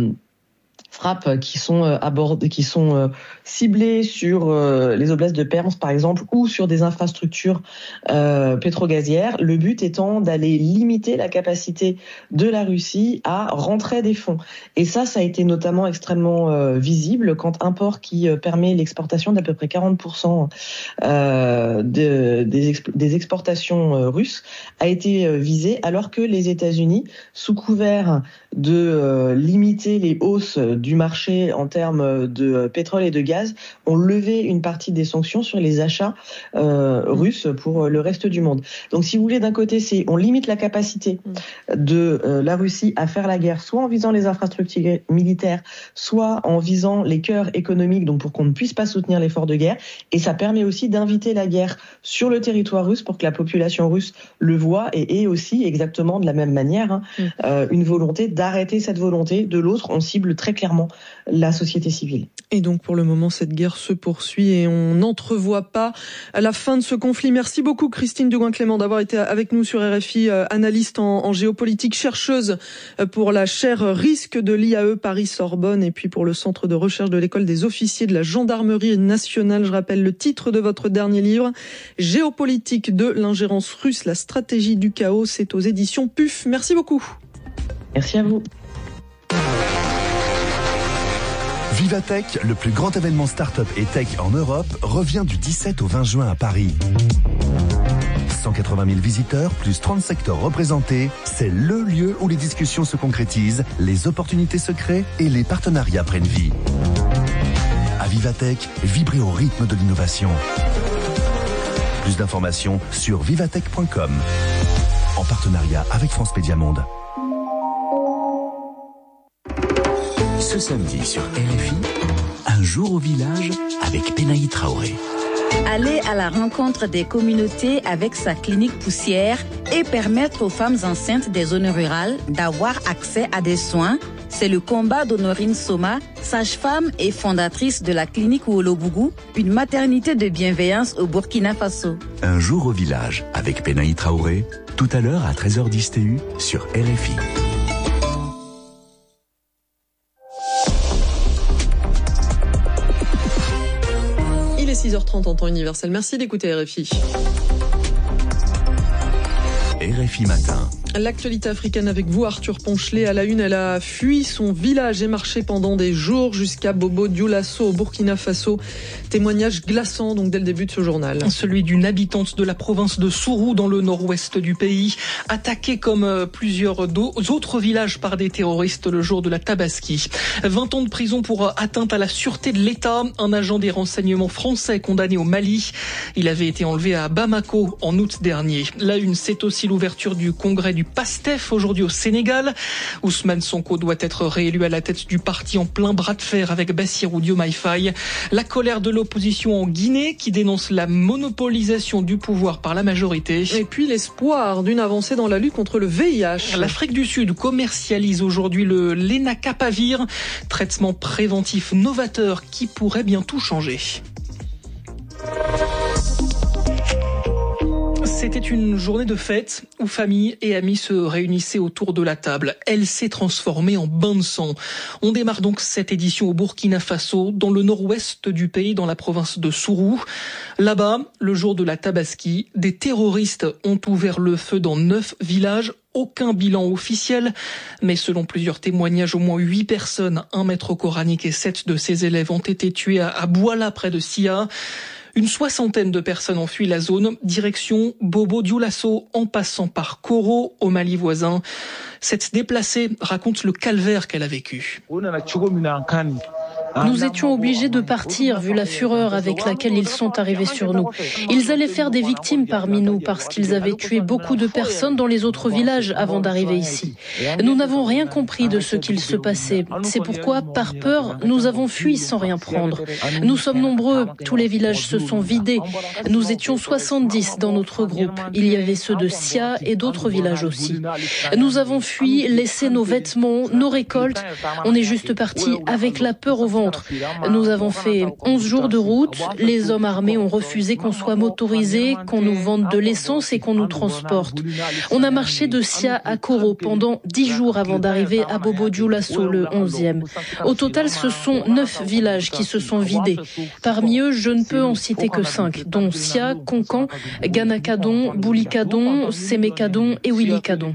frappes qui sont ciblées sur les oblasts de Perms par exemple ou sur des infrastructures pétrogazières, le but étant d'aller limiter la capacité de la Russie à rentrer des fonds. Et ça a été notamment extrêmement visible quand un port qui permet l'exportation d'à peu près 40% des exportations russes a été visé, alors que les États-Unis, sous couvert de limiter les hausses du marché en termes de pétrole et de gaz, ont levé une partie des sanctions sur les achats russes pour le reste du monde. Donc si vous voulez, d'un côté, on limite la capacité de la Russie à faire la guerre, soit en visant les infrastructures militaires, soit en visant les cœurs économiques, donc pour qu'on ne puisse pas soutenir l'effort de guerre. Et ça permet aussi d'inviter la guerre sur le territoire russe pour que la population russe le voit et ait aussi exactement de la même manière une volonté d'arrêter cette volonté. De l'autre, on cible très clairement la société civile. Et donc pour le moment, cette guerre se poursuit et on n'entrevoit pas la fin de ce conflit. Merci beaucoup Christine Dugouin-Clément d'avoir été avec nous sur RFI, analyste en géopolitique, chercheuse pour la chaire risque de l'IAE Paris-Sorbonne et puis pour le centre de recherche de l'école des officiers de la gendarmerie nationale. Je rappelle le titre de votre dernier livre, Géopolitique de l'ingérence russe, la stratégie du chaos. C'est aux éditions PUF. Merci beaucoup. Merci à vous. Vivatech, le plus grand événement start-up et tech en Europe, revient du 17 au 20 juin à Paris. 180 000 visiteurs, plus 30 secteurs représentés, c'est le lieu où les discussions se concrétisent, les opportunités se créent et les partenariats prennent vie. À Vivatech, vibrez au rythme de l'innovation. Plus d'informations sur vivatech.com, en partenariat avec France Média Monde. Ce samedi sur RFI, un jour au village avec Penaï Traoré. Aller à la rencontre des communautés avec sa clinique poussière et permettre aux femmes enceintes des zones rurales d'avoir accès à des soins, c'est le combat d'Honorine Soma, sage-femme et fondatrice de la clinique Ouolobougou, une maternité de bienveillance au Burkina Faso. Un jour au village avec Penaï Traoré, tout à l'heure à 13h10 TU sur RFI. Il est 6h30 en temps universel. Merci d'écouter RFI. RFI Matin. L'actualité africaine avec vous, Arthur Ponchelet. À la une, elle a fui son village et marché pendant des jours jusqu'à Bobo Dioulasso au Burkina Faso. Témoignage glaçant donc dès le début de ce journal. Celui d'une habitante de la province de Sourou dans le nord-ouest du pays, attaquée comme plusieurs autres villages par des terroristes le jour de la Tabaski. 20 ans de prison pour atteinte à la sûreté de l'État. Un agent des renseignements français condamné au Mali. Il avait été enlevé à Bamako en août dernier. La une, c'est aussi l'ouverture du congrès du PASTEF aujourd'hui au Sénégal. Ousmane Sonko doit être réélu à la tête du parti en plein bras de fer avec Bassirou Diomaye Faye. La colère de l'opposition en Guinée qui dénonce la monopolisation du pouvoir par la majorité. Et puis l'espoir d'une avancée dans la lutte contre le VIH. L'Afrique du Sud commercialise aujourd'hui le Lenacapavir, traitement préventif novateur qui pourrait bien tout changer. C'était une journée de fête où famille et amis se réunissaient autour de la table. Elle s'est transformée en bain de sang. On démarre donc cette édition au Burkina Faso, dans le nord-ouest du pays, dans la province de Sourou. Là-bas, le jour de la Tabaski, des terroristes ont ouvert le feu dans 9 villages. Aucun bilan officiel, mais selon plusieurs témoignages, au moins 8 personnes, un maître coranique et 7 de ses élèves ont été tués à Bouala, près de Sia. Une 60aine de personnes ont fui la zone, direction Bobo Dioulasso, en passant par Koro, au Mali voisin. Cette déplacée raconte le calvaire qu'elle a vécu. Nous étions obligés de partir vu la fureur avec laquelle ils sont arrivés sur nous. Ils allaient faire des victimes parmi nous parce qu'ils avaient tué beaucoup de personnes dans les autres villages avant d'arriver ici. Nous n'avons rien compris de ce qu'il se passait. C'est pourquoi, par peur, nous avons fui sans rien prendre. Nous sommes nombreux, tous les villages se sont vidés. Nous étions 70 dans notre groupe. Il y avait ceux de Sia et d'autres villages aussi. Nous avons fui, laissé nos vêtements, nos récoltes. On est juste partis avec la peur au ventre. Nous avons fait 11 jours de route. Les hommes armés ont refusé qu'on soit motorisés, qu'on nous vende de l'essence et qu'on nous transporte. On a marché de Sia à Koro pendant 10 jours avant d'arriver à Bobo Dioulasso, le 11e. Au total, ce sont 9 villages qui se sont vidés. Parmi eux, je ne peux en citer que 5, dont Sia, Konkan, Ganakadon, Boulikadon, Semekadon et Wilikadon.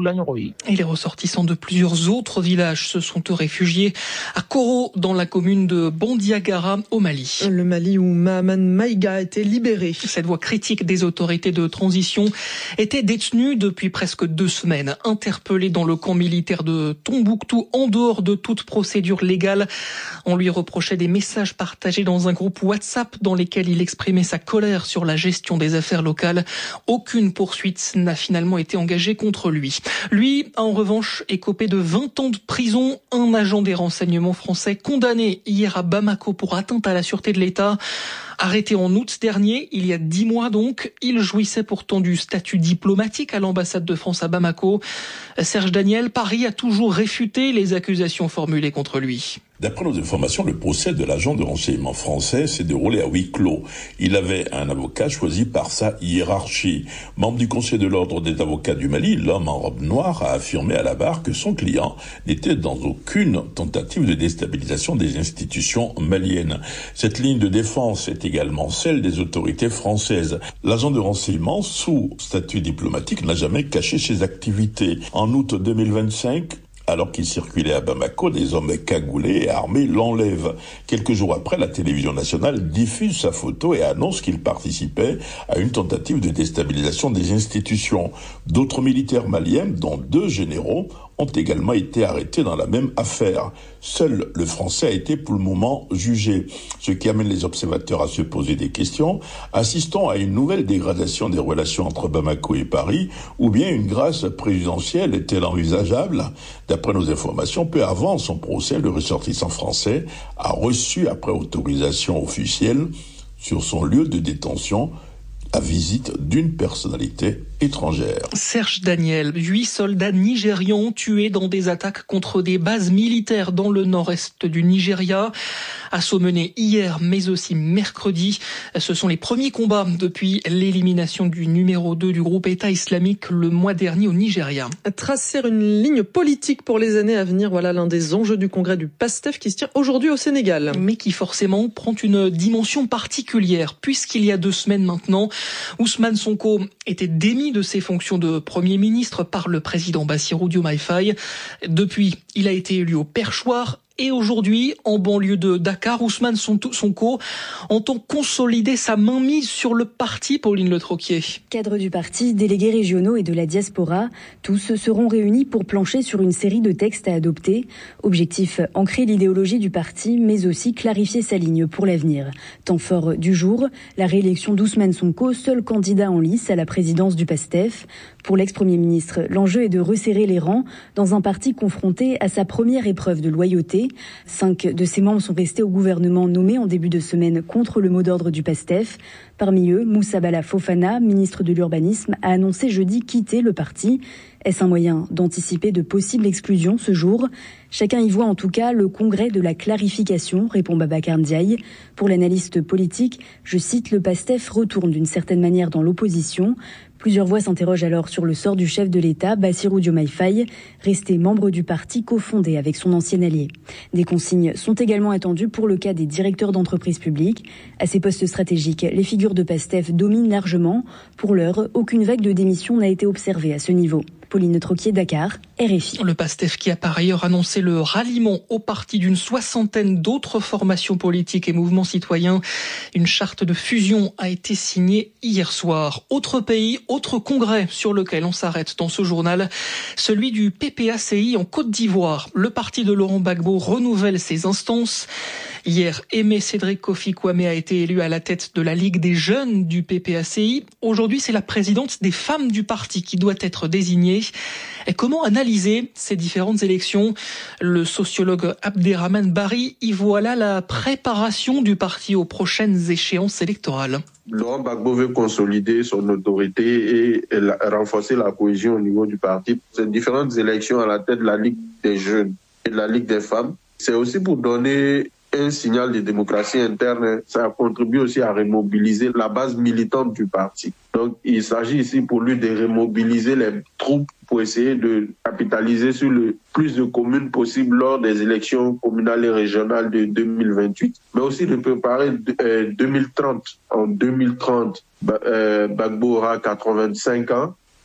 Et les ressortissants de plusieurs autres villages se sont réfugiés à Koro, dans la commune de Bandiagara, au Mali. Le Mali où Mahaman Maïga a été libéré. Cette voix critique des autorités de transition était détenue depuis presque 2 semaines. Interpellé dans le camp militaire de Tombouctou, en dehors de toute procédure légale, on lui reprochait des messages partagés dans un groupe WhatsApp dans lesquels il exprimait sa colère sur la gestion des affaires locales. Aucune poursuite n'a finalement été engagée contre lui. Lui, en revanche, écopé de 20 ans de prison. Un agent des renseignements français condamné hier à Bamako pour atteinte à la sûreté de l'État. Arrêté en août dernier, il y a 10 mois donc, il jouissait pourtant du statut diplomatique à l'ambassade de France à Bamako. Serge Daniel, Paris a toujours réfuté les accusations formulées contre lui. D'après nos informations, le procès de l'agent de renseignement français s'est déroulé à huis clos. Il avait un avocat choisi par sa hiérarchie. Membre du Conseil de l'Ordre des avocats du Mali, l'homme en robe noire a affirmé à la barre que son client n'était dans aucune tentative de déstabilisation des institutions maliennes. Cette ligne de défense est également celle des autorités françaises. L'agent de renseignement, sous statut diplomatique, n'a jamais caché ses activités. En août 2025, alors qu'il circulait à Bamako, des hommes cagoulés et armés l'enlèvent. Quelques jours après, la télévision nationale diffuse sa photo et annonce qu'il participait à une tentative de déstabilisation des institutions. D'autres militaires maliens, dont 2 généraux, ont également été arrêtés dans la même affaire. Seul le français a été pour le moment jugé, ce qui amène les observateurs à se poser des questions. Assistons à une nouvelle dégradation des relations entre Bamako et Paris, ou bien une grâce présidentielle est-elle envisageable? D'après nos informations, peu avant son procès, le ressortissant français a reçu, après autorisation officielle, sur son lieu de détention, à visite d'une personnalité étrangère. Serge Daniel, 8 soldats nigérians tués dans des attaques contre des bases militaires dans le nord-est du Nigeria. Assaut mené hier, mais aussi mercredi. Ce sont les premiers combats depuis l'élimination du numéro 2 du groupe État islamique le mois dernier au Nigeria. Tracer une ligne politique pour les années à venir, voilà l'un des enjeux du congrès du PASTEF qui se tient aujourd'hui au Sénégal. Mais qui forcément prend une dimension particulière, puisqu'il y a 2 semaines maintenant, Ousmane Sonko était démis de ses fonctions de Premier ministre par le président Bassirou Diomaye Faye. Depuis, il a été élu au perchoir. Et aujourd'hui, en banlieue de Dakar, Ousmane Sonko entend consolider sa mainmise sur le parti, Pauline Le Troquier. Cadres du parti, délégués régionaux et de la diaspora, tous seront réunis pour plancher sur une série de textes à adopter. Objectif, ancrer l'idéologie du parti, mais aussi clarifier sa ligne pour l'avenir. Temps fort du jour, la réélection d'Ousmane Sonko, seul candidat en lice à la présidence du PASTEF. Pour l'ex-premier ministre, l'enjeu est de resserrer les rangs dans un parti confronté à sa première épreuve de loyauté. 5 de ses membres sont restés au gouvernement nommé en début de semaine contre le mot d'ordre du PASTEF. Parmi eux, Moussa Bala Fofana, ministre de l'Urbanisme, a annoncé jeudi quitter le parti. Est-ce un moyen d'anticiper de possibles exclusions ce jour? Chacun y voit en tout cas le congrès de la clarification, répond Babacar Ndiaye. Pour l'analyste politique, je cite, le PASTEF retourne d'une certaine manière dans l'opposition. Plusieurs voix s'interrogent alors sur le sort du chef de l'État, Bassirou Diomaye Faye, resté membre du parti cofondé avec son ancien allié. Des consignes sont également attendues pour le cas des directeurs d'entreprises publiques. À ces postes stratégiques, les figures de PASTEF dominent largement. Pour l'heure, aucune vague de démission n'a été observée à ce niveau. Pauline Troquier, Dakar, RFI. Le PASTEF qui a par ailleurs annoncé le ralliement au parti d'une 60aine d'autres formations politiques et mouvements citoyens. Une charte de fusion a été signée hier soir. Autre pays, autre congrès sur lequel on s'arrête dans ce journal, celui du PPACI en Côte d'Ivoire. Le parti de Laurent Gbagbo renouvelle ses instances. Hier, Aimé Cédric Kofi Kwame a été élu à la tête de la Ligue des jeunes du PPACI. Aujourd'hui, c'est la présidente des femmes du parti qui doit être désignée. Et comment analyser ces différentes élections? Le sociologue Abderrahmane Bari y voit là la préparation du parti aux prochaines échéances électorales. Laurent Gbagbo veut consolider son autorité et renforcer la cohésion au niveau du parti. Ces différentes élections à la tête de la Ligue des jeunes et de la Ligue des femmes, c'est aussi pour donner un signal de démocratie interne. Ça contribue aussi à remobiliser la base militante du parti. Donc, il s'agit ici pour lui de remobiliser les troupes pour essayer de capitaliser sur le plus de communes possible lors des élections communales et régionales de 2028, mais aussi de préparer 2030. En 2030, Gbagbo aura 85 ans.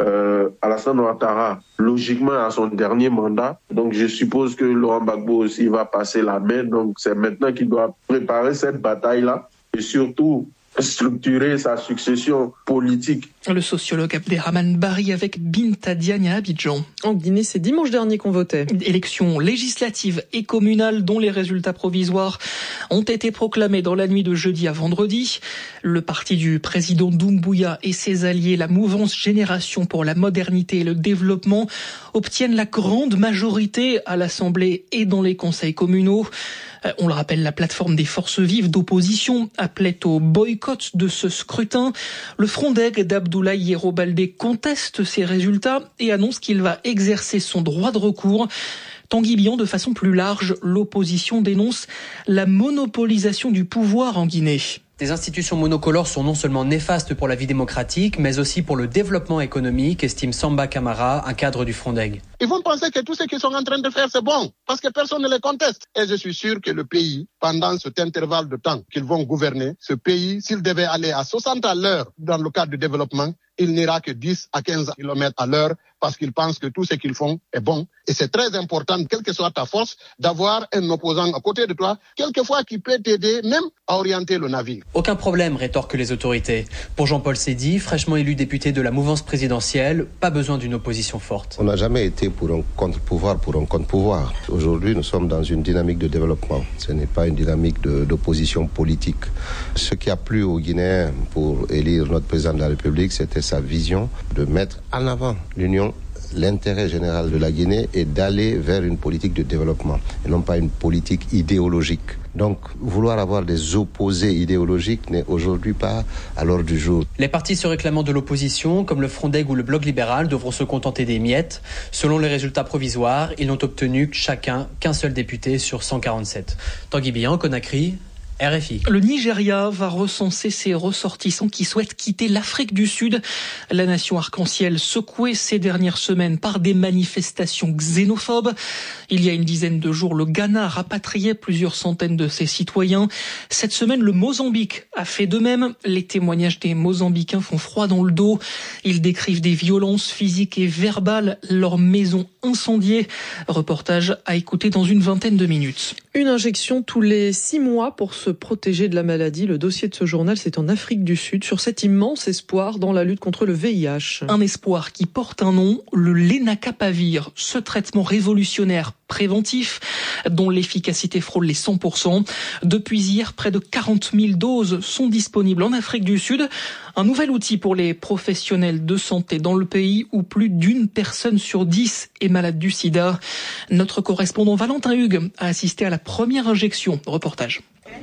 Alassane Ouattara, logiquement, à son dernier mandat. Donc, je suppose que Laurent Gbagbo aussi va passer la main. Donc, c'est maintenant qu'il doit préparer cette bataille-là et surtout structurer sa succession politique. Le sociologue Abderrahmane Bari avec Binta Diagne à Abidjan. En Guinée, c'est dimanche dernier qu'on votait. Élections législatives et communales dont les résultats provisoires ont été proclamés dans la nuit de jeudi à vendredi. Le parti du président Doumbouya et ses alliés, la mouvance Génération pour la modernité et le développement, obtiennent la grande majorité à l'Assemblée et dans les conseils communaux. On le rappelle, la plateforme des forces vives d'opposition appelait au boycott de ce scrutin. Le Frondeg d'Abdoulaye Yero Baldé conteste ces résultats et annonce qu'il va exercer son droit de recours. Tanguy Bihan, de façon plus large, l'opposition dénonce la monopolisation du pouvoir en Guinée. Des institutions monocolores sont non seulement néfastes pour la vie démocratique, mais aussi pour le développement économique, estime Samba Camara, un cadre du Frondeg. Ils vont penser que tout ce qu'ils sont en train de faire, c'est bon, parce que personne ne les conteste. Et je suis sûr que le pays, pendant cet intervalle de temps qu'ils vont gouverner, ce pays, s'il devait aller à 60 à l'heure dans le cadre du développement, il n'ira que 10 à 15 km à l'heure parce qu'ils pensent que tout ce qu'ils font est bon. Et c'est très important, quelle que soit ta force, d'avoir un opposant à côté de toi, quelquefois qui peut t'aider même à orienter le navire. Aucun problème, rétorquent les autorités. Pour Jean-Paul Sédy, fraîchement élu député de la mouvance présidentielle, pas besoin d'une opposition forte. On n'a jamais été pour un contre-pouvoir, pour un contre-pouvoir. Aujourd'hui, nous sommes dans une dynamique de développement. Ce n'est pas une dynamique d'opposition politique. Ce qui a plu aux Guinéens pour élire notre président de la République, c'était sa vision de mettre en avant l'union, l'intérêt général de la Guinée et d'aller vers une politique de développement et non pas une politique idéologique. Donc, vouloir avoir des opposés idéologiques n'est aujourd'hui pas à l'ordre du jour. Les partis se réclamant de l'opposition, comme le Frondeg ou le Bloc libéral, devront se contenter des miettes. Selon les résultats provisoires, ils n'ont obtenu chacun qu'un seul député sur 147. Tanguy Bihan, Conakry, RFI. Le Nigeria va recenser ses ressortissants qui souhaitent quitter l'Afrique du Sud. La nation arc-en-ciel secouée ces dernières semaines par des manifestations xénophobes. Il y a une dizaine de jours, le Ghana rapatriait plusieurs centaines de ses citoyens. Cette semaine, le Mozambique a fait de même. Les témoignages des Mozambicains font froid dans le dos. Ils décrivent des violences physiques et verbales, leurs maisons incendiées. Reportage à écouter dans une vingtaine de minutes. Une injection tous les 6 mois pour se protéger de la maladie. Le dossier de ce journal, c'est en Afrique du Sud, sur cet immense espoir dans la lutte contre le VIH. Un espoir qui porte un nom, le Lenacapavir, ce traitement révolutionnaire préventif dont l'efficacité frôle les 100%. Depuis hier, près de 40 000 doses sont disponibles en Afrique du Sud. Un nouvel outil pour les professionnels de santé dans le pays où plus d'une personne sur 10 est malade du sida. Notre correspondant Valentin Hugues a assisté à la première injection. Reportage.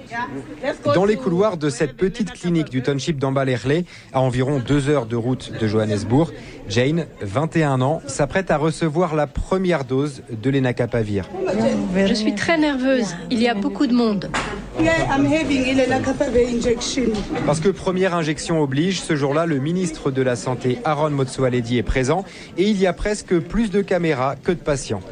Dans les couloirs de cette petite clinique du township d'Ambalerlé, à environ 2 heures de route de Johannesburg, Jane, 21 ans, s'apprête à recevoir la première dose de Lenacapavir. Je suis très nerveuse, il y a beaucoup de monde. Parce que première injection oblige, ce jour-là, le ministre de la Santé, Aaron Motsoaledi, est présent et il y a presque plus de caméras que de patients.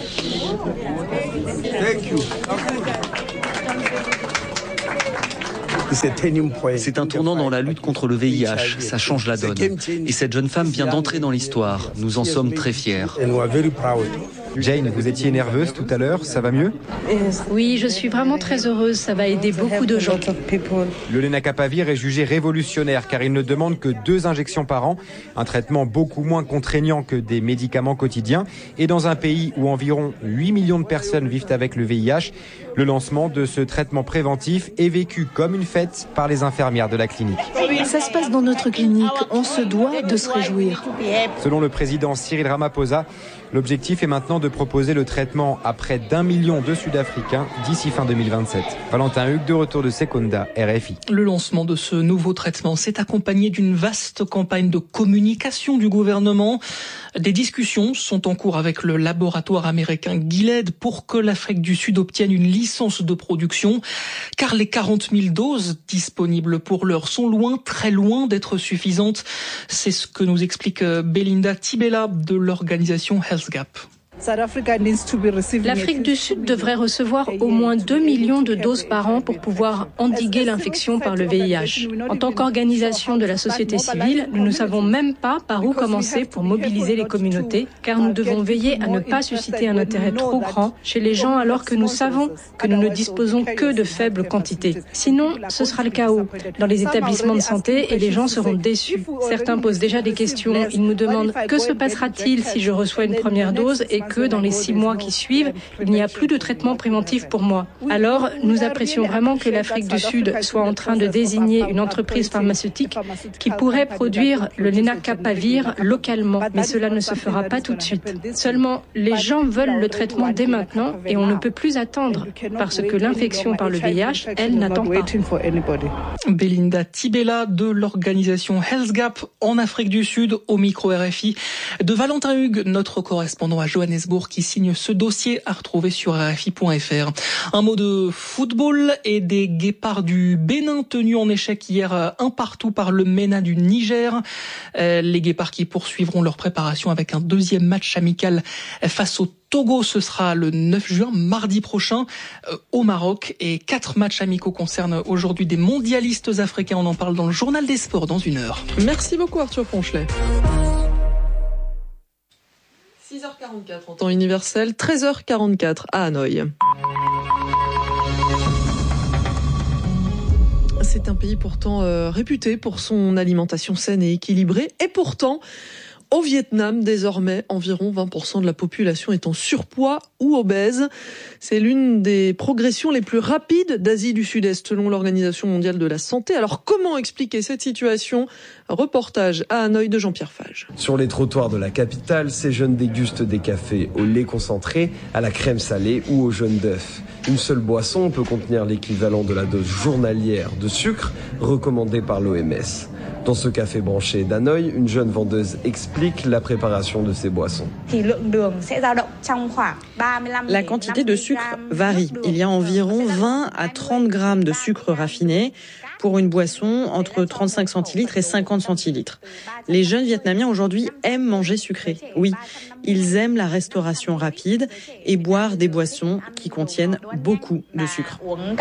C'est un tournant dans la lutte contre le VIH, ça change la donne. Et cette jeune femme vient d'entrer dans l'histoire. Nous en sommes très fiers. Jane, vous étiez nerveuse tout à l'heure, ça va mieux ? Oui, je suis vraiment très heureuse, ça va aider beaucoup de gens. Le Lenacapavir est jugé révolutionnaire car il ne demande que 2 injections par an, un traitement beaucoup moins contraignant que des médicaments quotidiens. Et dans un pays où environ 8 millions de personnes vivent avec le VIH, le lancement de ce traitement préventif est vécu comme une fête par les infirmières de la clinique. Ça se passe dans notre clinique, on se doit de se réjouir. Selon le président Cyril Ramaphosa, l'objectif est maintenant de proposer le traitement à près d'1 million de Sud-Africains d'ici fin 2027. Valentin Hugues, de retour de Seconda, RFI. Le lancement de ce nouveau traitement s'est accompagné d'une vaste campagne de communication du gouvernement. Des discussions sont en cours avec le laboratoire américain Gilead pour que l'Afrique du Sud obtienne une licence de production, car les 40 000 doses disponibles pour l'heure sont loin, très loin d'être suffisantes. C'est ce que nous explique Belinda Tibella de l'organisation HealthGap. L'Afrique du Sud devrait recevoir au moins 2 millions de doses par an pour pouvoir endiguer l'infection par le VIH. En tant qu'organisation de la société civile, nous ne savons même pas par où commencer pour mobiliser les communautés, car nous devons veiller à ne pas susciter un intérêt trop grand chez les gens alors que nous savons que nous ne disposons que de faibles quantités. Sinon, ce sera le chaos dans les établissements de santé et les gens seront déçus. Certains posent déjà des questions. Ils nous demandent que se passera-t-il si je reçois une première dose et que dans les 6 mois qui suivent, il n'y a plus de traitement préventif pour moi. Alors, nous apprécions vraiment que l'Afrique du Sud soit en train de désigner une entreprise pharmaceutique qui pourrait produire le lenacapavir localement. Mais cela ne se fera pas tout de suite. Seulement, les gens veulent le traitement dès maintenant et on ne peut plus attendre parce que l'infection par le VIH, elle n'attend pas. Belinda Tibella de l'organisation Health Gap en Afrique du Sud au micro RFI de Valentin Hugues, notre correspondant à Johannesburg qui signe ce dossier à retrouver sur RFI.fr. Un mot de football et des Guépards du Bénin tenus en échec hier un partout par le MENA du Niger. Les Guépards qui poursuivront leur préparation avec un deuxième match amical face au Togo, ce sera le 9 juin, mardi prochain, au Maroc. Et 4 matchs amicaux concernent aujourd'hui des mondialistes africains. On en parle dans le journal des sports dans 1 heure. Merci beaucoup Arthur Ponchelet. 6h44 en temps universel, 13h44 à Hanoï. C'est un pays pourtant réputé pour son alimentation saine et équilibrée. Et pourtant, au Vietnam, désormais, environ 20% de la population est en surpoids ou obèse. C'est l'une des progressions les plus rapides d'Asie du Sud-Est, selon l'Organisation mondiale de la santé. Alors, comment expliquer cette situation ? Reportage à Hanoï de Jean-Pierre Fage. Sur les trottoirs de la capitale, ces jeunes dégustent des cafés au lait concentré, à la crème salée ou au jaune d'œuf. Une seule boisson peut contenir l'équivalent de la dose journalière de sucre recommandée par l'OMS. Dans ce café branché d'Hanoï, une jeune vendeuse explique la préparation de ces boissons. La quantité de sucre varie. Il y a environ 20 à 30 grammes de sucre raffiné pour une boisson entre 35 centilitres et 50 centilitres. Les jeunes Vietnamiens aujourd'hui aiment manger sucré. Oui, ils aiment la restauration rapide et boire des boissons qui contiennent beaucoup de sucre.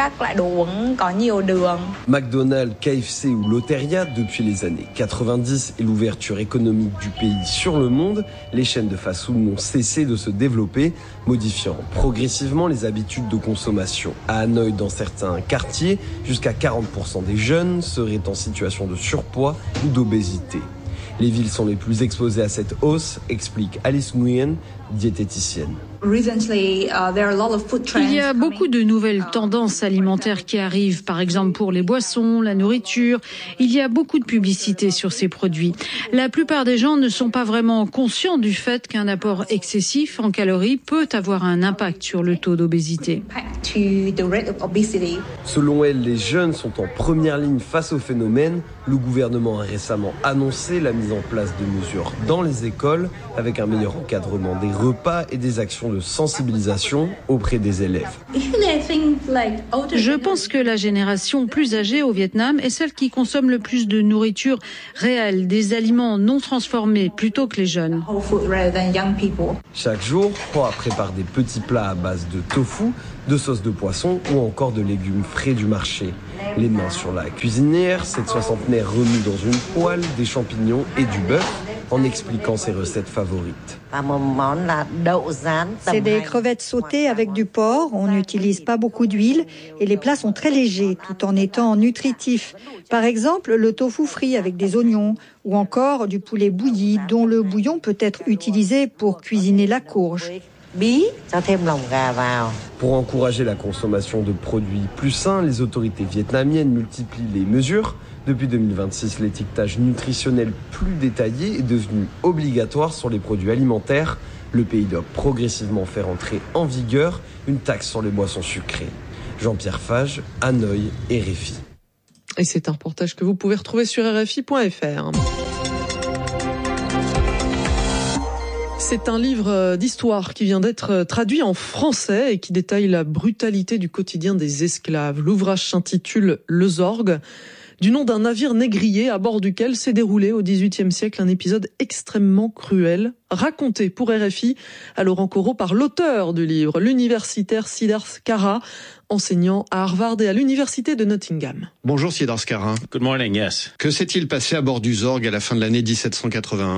McDonald's, KFC ou Lotteria, depuis les années 90 et l'ouverture économique du pays sur le monde, les chaînes de fast-food n'ont cessé de se développer, modifiant progressivement les habitudes de consommation. À Hanoï, dans certains quartiers, jusqu'à 40% des jeunes seraient en situation de surpoids ou d'obésité. Les villes sont les plus exposées à cette hausse, explique Alice Nguyen, diététicienne. Il y a beaucoup de nouvelles tendances alimentaires qui arrivent, par exemple pour les boissons, la nourriture. Il y a beaucoup de publicité sur ces produits. La plupart des gens ne sont pas vraiment conscients du fait qu'un apport excessif en calories peut avoir un impact sur le taux d'obésité. Selon elle, les jeunes sont en première ligne face au phénomène. Le gouvernement a récemment annoncé la mise en place de mesures dans les écoles avec un meilleur encadrement des repas et des actions de sensibilisation auprès des élèves. Je pense que la génération plus âgée au Vietnam est celle qui consomme le plus de nourriture réelle, des aliments non transformés plutôt que les jeunes. Chaque jour, Hoa prépare des petits plats à base de tofu, de sauce de poisson ou encore de légumes frais du marché. Les mains sur la cuisinière, cette soixantenaire remue dans une poêle des champignons et du bœuf en expliquant ses recettes favorites. C'est des crevettes sautées avec du porc, on n'utilise pas beaucoup d'huile et les plats sont très légers tout en étant nutritifs. Par exemple, le tofu frit avec des oignons ou encore du poulet bouilli dont le bouillon peut être utilisé pour cuisiner la courge. Pour encourager la consommation de produits plus sains, les autorités vietnamiennes multiplient les mesures. Depuis 2026, l'étiquetage nutritionnel plus détaillé est devenu obligatoire sur les produits alimentaires. Le pays doit progressivement faire entrer en vigueur une taxe sur les boissons sucrées. Jean-Pierre Fage, Hanoï, RFI. Et c'est un reportage que vous pouvez retrouver sur RFI.fr. C'est un livre d'histoire qui vient d'être traduit en français et qui détaille la brutalité du quotidien des esclaves. L'ouvrage s'intitule Le Zorg. du nom d'un navire négrier à bord duquel s'est déroulé au XVIIIe siècle un épisode extrêmement cruel, raconté pour RFI à Laurent Corot par l'auteur du livre, l'universitaire Siddharth Kara, enseignant à Harvard et à l'université de Nottingham. Bonjour Siddharth Kara. Good morning, yes. Que s'est-il passé à bord du Zorg à la fin de l'année 1781 ?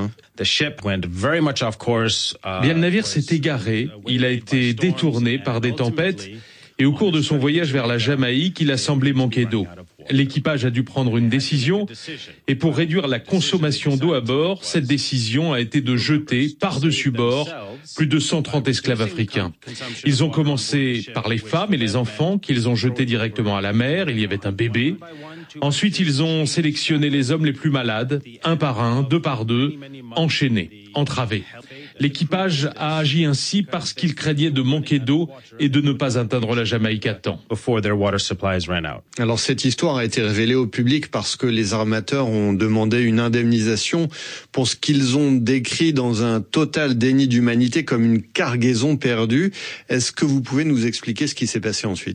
The ship went very much off course. Bien, le navire s'est égaré, il a été détourné par des tempêtes et au cours de son voyage vers la Jamaïque, il a semblé manquer d'eau. L'équipage a dû prendre une décision et pour réduire la consommation d'eau à bord, cette décision a été de jeter par-dessus bord plus de 130 esclaves africains. Ils ont commencé par les femmes et les enfants qu'ils ont jetés directement à la mer, il y avait un bébé. Ensuite, ils ont sélectionné les hommes les plus malades, un par un, deux par deux, enchaînés, entravés. L'équipage a agi ainsi parce qu'il craignait de manquer d'eau et de ne pas atteindre la Jamaïque à temps. Alors cette histoire a été révélée au public parce que les armateurs ont demandé une indemnisation pour ce qu'ils ont décrit dans un total déni d'humanité comme une cargaison perdue. Est-ce que vous pouvez nous expliquer ce qui s'est passé ensuite ?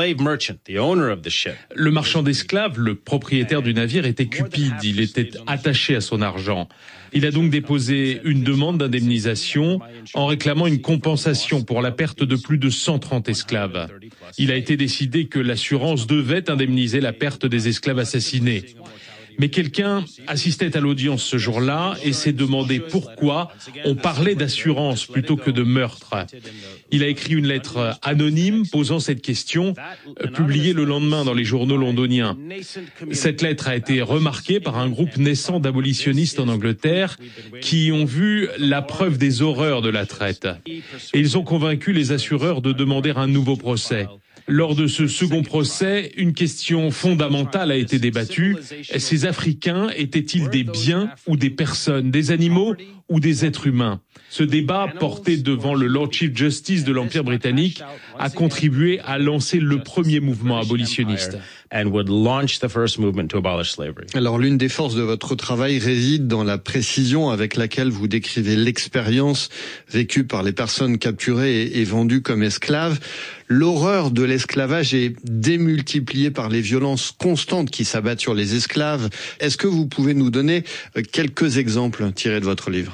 Le marchand d'esclaves, le propriétaire du navire, était cupide, il était attaché à son argent. Il a donc déposé une demande d'indemnisation en réclamant une compensation pour la perte de plus de 130 esclaves. Il a été décidé que l'assurance devait indemniser la perte des esclaves assassinés. Mais quelqu'un assistait à l'audience ce jour-là et s'est demandé pourquoi on parlait d'assurance plutôt que de meurtre. Il a écrit une lettre anonyme posant cette question, publiée le lendemain dans les journaux londoniens. Cette lettre a été remarquée par un groupe naissant d'abolitionnistes en Angleterre qui ont vu la preuve des horreurs de la traite. Et ils ont convaincu les assureurs de demander un nouveau procès. Lors de ce second procès, une question fondamentale a été débattue. Ces Africains étaient-ils des biens ou des personnes, des animaux ou des êtres humains ? Ce débat, porté devant le Lord Chief Justice de l'Empire britannique, a contribué à lancer le premier mouvement abolitionniste. Alors l'une des forces de votre travail réside dans la précision avec laquelle vous décrivez l'expérience vécue par les personnes capturées et vendues comme esclaves. L'horreur de l'esclavage est démultipliée par les violences constantes qui s'abattent sur les esclaves. Est-ce que vous pouvez nous donner quelques exemples tirés de votre livre ?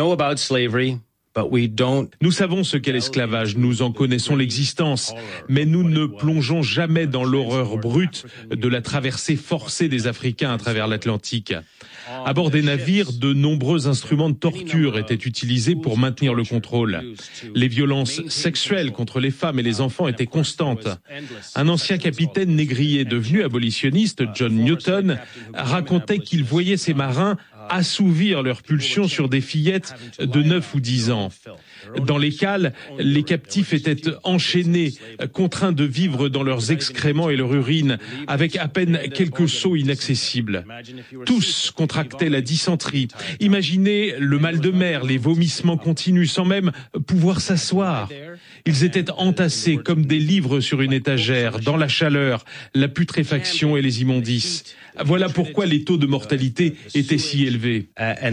Nous savons ce qu'est l'esclavage, nous en connaissons l'existence, mais nous ne plongeons jamais dans l'horreur brute de la traversée forcée des Africains à travers l'Atlantique. À bord des navires, de nombreux instruments de torture étaient utilisés pour maintenir le contrôle. Les violences sexuelles contre les femmes et les enfants étaient constantes. Un ancien capitaine négrier devenu abolitionniste, John Newton, racontait qu'il voyait ses marins assouvir leurs pulsions sur des fillettes de 9 ou 10 ans. Dans les cales, les captifs étaient enchaînés, contraints de vivre dans leurs excréments et leur urine, avec à peine quelques seaux inaccessibles. Tous contractaient la dysenterie. Imaginez le mal de mer, les vomissements continus, sans même pouvoir s'asseoir. Ils étaient entassés comme des livres sur une étagère, dans la chaleur, la putréfaction et les immondices. Voilà pourquoi les taux de mortalité étaient si élevés.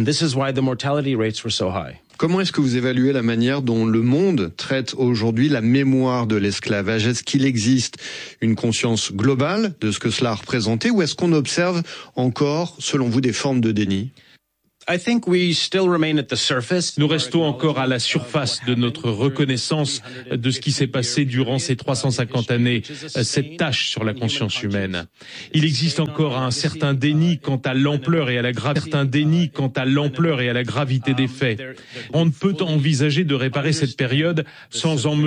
Comment est-ce que vous évaluez la manière dont le monde traite aujourd'hui la mémoire de l'esclavage ? Est-ce qu'il existe une conscience globale de ce que cela a représenté ou est-ce qu'on observe encore, selon vous, des formes de déni ? Nous restons encore à la surface de notre reconnaissance de ce qui s'est passé durant ces 350 années, cette tâche sur la conscience humaine. Il existe encore un certain déni quant à l'ampleur et à la gravité des faits. On ne peut envisager de réparer cette période sans en